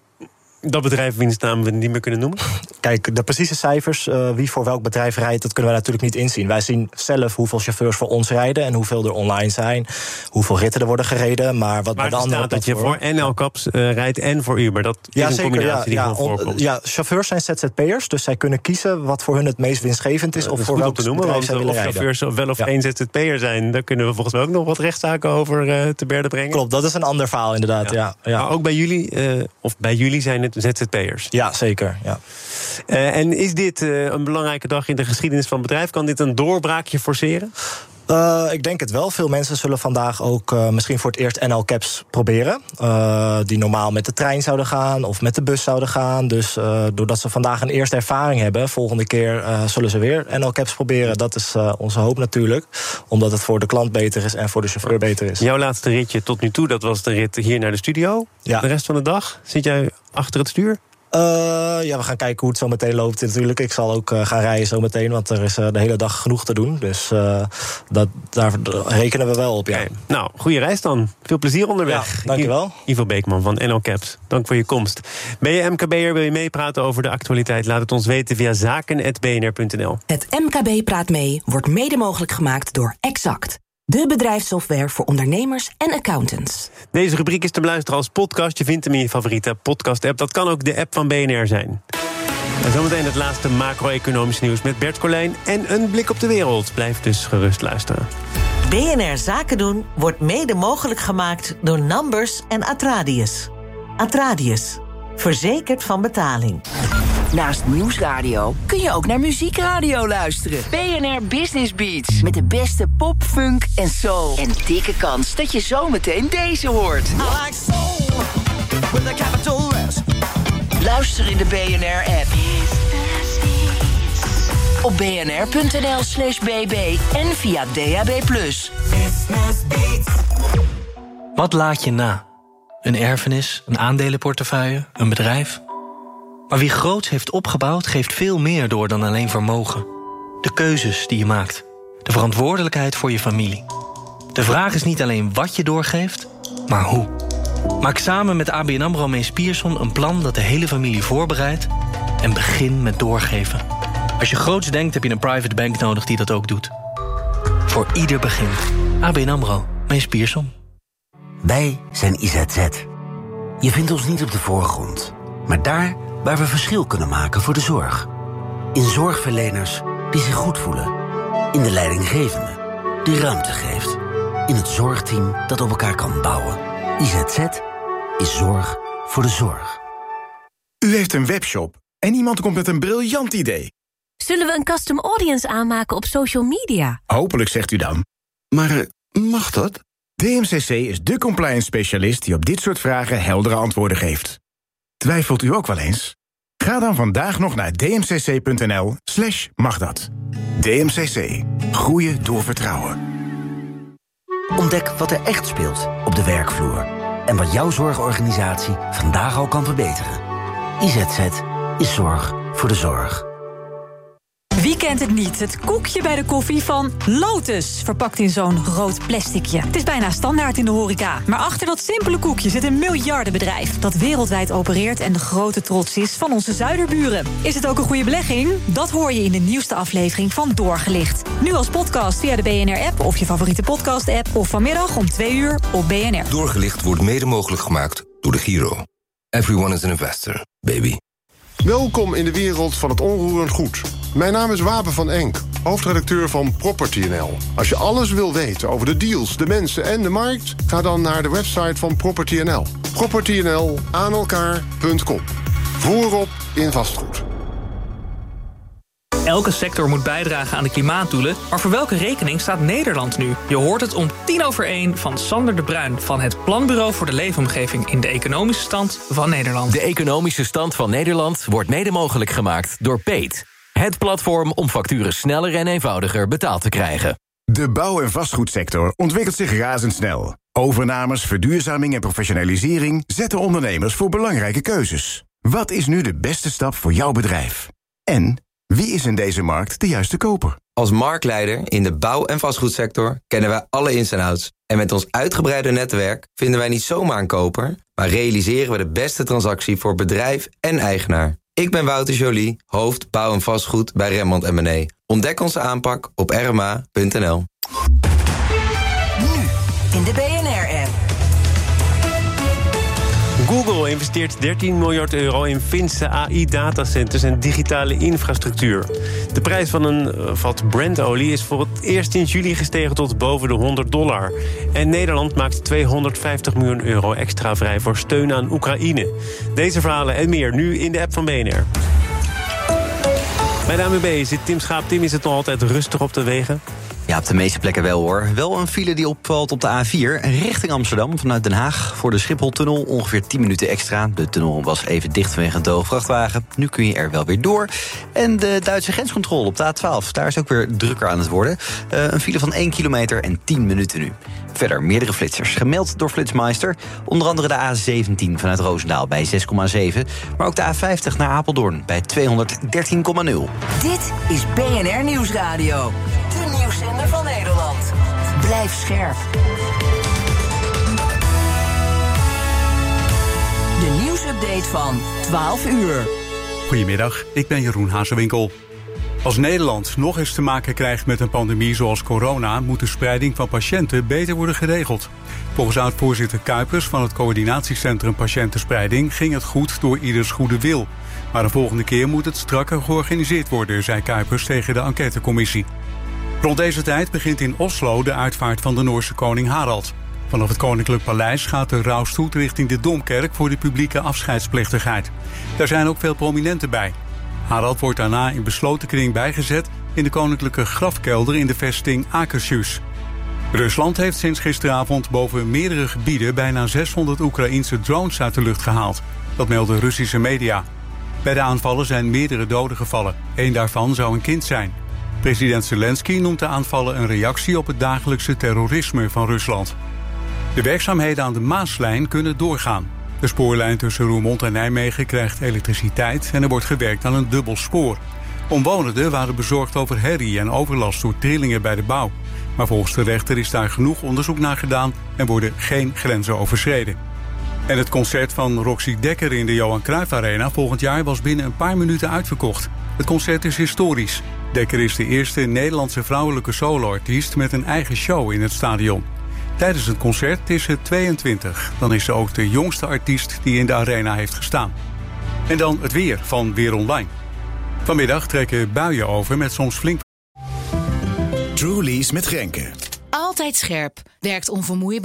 dat bedrijf wiens naam we niet meer kunnen noemen? Kijk, de precieze cijfers, uh, wie voor welk bedrijf rijdt, dat kunnen wij natuurlijk niet inzien. Wij zien zelf hoeveel chauffeurs voor ons rijden en hoeveel er online zijn, hoeveel ritten er worden gereden. Maar wat maar bij de andere dat je voor N L Caps uh, rijdt en voor Uber. Dat ja, is een zeker, combinatie ja, die ja, gewoon on, voorkomt. Ja, chauffeurs zijn Z Z P'ers, dus zij kunnen kiezen wat voor hun het meest winstgevend is. Uh, of is voor welk te noemen, bedrijf zij willen of rijden. chauffeurs wel of ja. geen Z Z P'er zijn, daar kunnen we volgens mij ook nog wat rechtszaken over uh, te berde brengen. Klopt, dat is een ander verhaal inderdaad. Ja. Ja, ja. Maar ook bij jullie, uh, of bij jullie zijn het Z Z P'ers. Ja, zeker. Ja. Uh, en is dit uh, een belangrijke dag in de geschiedenis van het bedrijf? Kan dit een doorbraakje forceren? Uh, ik denk het wel. Veel mensen zullen vandaag ook uh, misschien voor het eerst N L Caps proberen. Uh, die normaal met de trein zouden gaan of met de bus zouden gaan. Dus uh, doordat ze vandaag een eerste ervaring hebben, volgende keer uh, zullen ze weer N L Caps proberen. Dat is uh, onze hoop natuurlijk. Omdat het voor de klant beter is en voor de chauffeur beter is. Jouw laatste ritje tot nu toe, dat was de rit hier naar de studio. Ja. De rest van de dag zit jij achter het stuur? Uh, ja, we gaan kijken hoe het zo meteen loopt natuurlijk. Ik zal ook uh, gaan rijden zo meteen, want er is uh, de hele dag genoeg te doen. Dus uh, dat, daar rekenen we wel op, ja. Okay. Nou, goede reis dan. Veel plezier onderweg. Ja, dankjewel. Ivo Beekman van N L Caps, dank voor je komst. Ben je M K B'er, wil je meepraten over de actualiteit? Laat het ons weten via zaken punt b n r punt n l. Het M K B praat mee wordt mede mogelijk gemaakt door Exact. De bedrijfssoftware voor ondernemers en accountants. Deze rubriek is te beluisteren als podcast. Je vindt hem in je favoriete podcast-app. Dat kan ook de app van B N R zijn. En zometeen het laatste macro-economisch nieuws met Bert Colijn en een blik op de wereld. Blijf dus gerust luisteren. B N R Zaken doen wordt mede mogelijk gemaakt door Numbers en Atradius. Atradius, verzekerd van betaling. Naast Nieuwsradio kun je ook naar muziekradio luisteren. B N R Business Beats. Met de beste pop, funk en soul. En dikke kans dat je zometeen deze hoort. I like soul with a capital S. Luister in de B N R-app. Op bnr.nl slash bb en via D A B plus. Wat laat je na? Een erfenis, een aandelenportefeuille, een bedrijf? Maar wie groots heeft opgebouwd, geeft veel meer door dan alleen vermogen. De keuzes die je maakt. De verantwoordelijkheid voor je familie. De vraag is niet alleen wat je doorgeeft, maar hoe. Maak samen met A B N AMRO Mees Pierson een plan dat de hele familie voorbereidt en begin met doorgeven. Als je groots denkt, heb je een private bank nodig die dat ook doet. Voor ieder begin. A B N AMRO Mees Pierson. Wij zijn I Z Z. Je vindt ons niet op de voorgrond, maar daar waar we verschil kunnen maken voor de zorg. In zorgverleners die zich goed voelen. In de leidinggevende die ruimte geeft. In het zorgteam dat op elkaar kan bouwen. I Z Z is zorg voor de zorg. U heeft een webshop en iemand komt met een briljant idee. Zullen we een custom audience aanmaken op social media? Hopelijk, zegt u dan. Maar uh, mag dat? D M C C is de compliance specialist die op dit soort vragen heldere antwoorden geeft. Twijfelt u ook wel eens? Ga dan vandaag nog naar dmcc.nl slash magdat. D M C C. Groeien door vertrouwen. Ontdek wat er echt speelt op de werkvloer. En wat jouw zorgorganisatie vandaag al kan verbeteren. I Z Z is zorg voor de zorg. Wie kent het niet? Het koekje bij de koffie van Lotus. Verpakt in zo'n rood plasticje. Het is bijna standaard in de horeca. Maar achter dat simpele koekje zit een miljardenbedrijf dat wereldwijd opereert en de grote trots is van onze zuiderburen. Is het ook een goede belegging? Dat hoor je in de nieuwste aflevering van Doorgelicht. Nu als podcast via de B N R-app of je favoriete podcast-app of vanmiddag om twee uur op B N R. Doorgelicht wordt mede mogelijk gemaakt door de Giro. Everyone is an investor, baby. Welkom in de wereld van het onroerend goed. Mijn naam is Wapen van Enk, hoofdredacteur van Property N L. Als je alles wil weten over de deals, de mensen en de markt, ga dan naar de website van Property N L. Property N L aan elkaar punt com. Voorop in vastgoed. Elke sector moet bijdragen aan de klimaatdoelen, maar voor welke rekening staat Nederland nu? Je hoort het om tien over één van Sander de Bruin van het Planbureau voor de Leefomgeving in de economische stand van Nederland. De economische stand van Nederland wordt mede mogelijk gemaakt door Peet. Het platform om facturen sneller en eenvoudiger betaald te krijgen. De bouw- en vastgoedsector ontwikkelt zich razendsnel. Overnames, verduurzaming en professionalisering zetten ondernemers voor belangrijke keuzes. Wat is nu de beste stap voor jouw bedrijf? En wie is in deze markt de juiste koper? Als marktleider in de bouw- en vastgoedsector kennen wij alle ins en outs. En met ons uitgebreide netwerk vinden wij niet zomaar een koper, maar realiseren we de beste transactie voor bedrijf en eigenaar. Ik ben Wouter Joly, hoofd bouw en vastgoed bij Remmond en Benee. Ontdek onze aanpak op r m a punt n l. Nu in de B N R-app. Google investeert dertien miljard euro in Finse A I-datacenters en digitale infrastructuur. De prijs van een vat Brent-olie is voor het eerst in juli gestegen tot boven de honderd dollar. En Nederland maakt tweehonderdvijftig miljoen euro extra vrij voor steun aan Oekraïne. Deze verhalen en meer nu in de app van B N R. Bij de A N W B zit Tim Schaap. Tim, is het nog altijd rustig op de wegen? Ja, op de meeste plekken wel hoor. Wel een file die opvalt op de A vier richting Amsterdam vanuit Den Haag voor de Schipholtunnel. Ongeveer tien minuten extra. De tunnel was even dicht vanwege een droge vrachtwagen. Nu kun je er wel weer door. En de Duitse grenscontrole op de A twaalf. Daar is ook weer drukker aan het worden. Uh, een file van één kilometer en tien minuten nu. Verder meerdere flitsers gemeld door Flitsmeister. Onder andere de A zeventien vanuit Roosendaal bij zes komma zeven. Maar ook de A vijftig naar Apeldoorn bij tweehonderddertien komma nul. Dit is B N R Nieuwsradio. De nieuwszender van Nederland. Blijf scherp. De nieuwsupdate van twaalf uur. Goedemiddag, ik ben Jeroen Hazewinkel. Als Nederland nog eens te maken krijgt met een pandemie zoals corona, moet de spreiding van patiënten beter worden geregeld. Volgens oud-voorzitter Kuipers van het coördinatiecentrum Patiëntenspreiding ging het goed door ieders goede wil. Maar de volgende keer moet het strakker georganiseerd worden, zei Kuipers tegen de enquêtecommissie. Rond deze tijd begint in Oslo de uitvaart van de Noorse koning Harald. Vanaf het Koninklijk Paleis gaat de rouwstoet richting de Domkerk voor de publieke afscheidsplechtigheid. Daar zijn ook veel prominenten bij. Harald wordt daarna in besloten kring bijgezet in de koninklijke grafkelder in de vesting Akershus. Rusland heeft sinds gisteravond boven meerdere gebieden bijna zeshonderd Oekraïense drones uit de lucht gehaald. Dat melden Russische media. Bij de aanvallen zijn meerdere doden gevallen. Eén daarvan zou een kind zijn. President Zelensky noemt de aanvallen een reactie op het dagelijkse terrorisme van Rusland. De werkzaamheden aan de Maaslijn kunnen doorgaan. De spoorlijn tussen Roermond en Nijmegen krijgt elektriciteit en er wordt gewerkt aan een dubbel spoor. Omwonenden waren bezorgd over herrie en overlast door trillingen bij de bouw. Maar volgens de rechter is daar genoeg onderzoek naar gedaan en worden geen grenzen overschreden. En het concert van Roxy Dekker in de Johan Cruijff Arena volgend jaar was binnen een paar minuten uitverkocht. Het concert is historisch. Dekker is de eerste Nederlandse vrouwelijke soloartiest met een eigen show in het stadion. Tijdens het concert is ze tweeëntwintig. Dan is ze ook de jongste artiest die in de arena heeft gestaan. En dan het weer van Weer Online. Vanmiddag trekken buien over met soms flink... Truly's met Grenke. Altijd scherp. Werkt onvermoeibaar.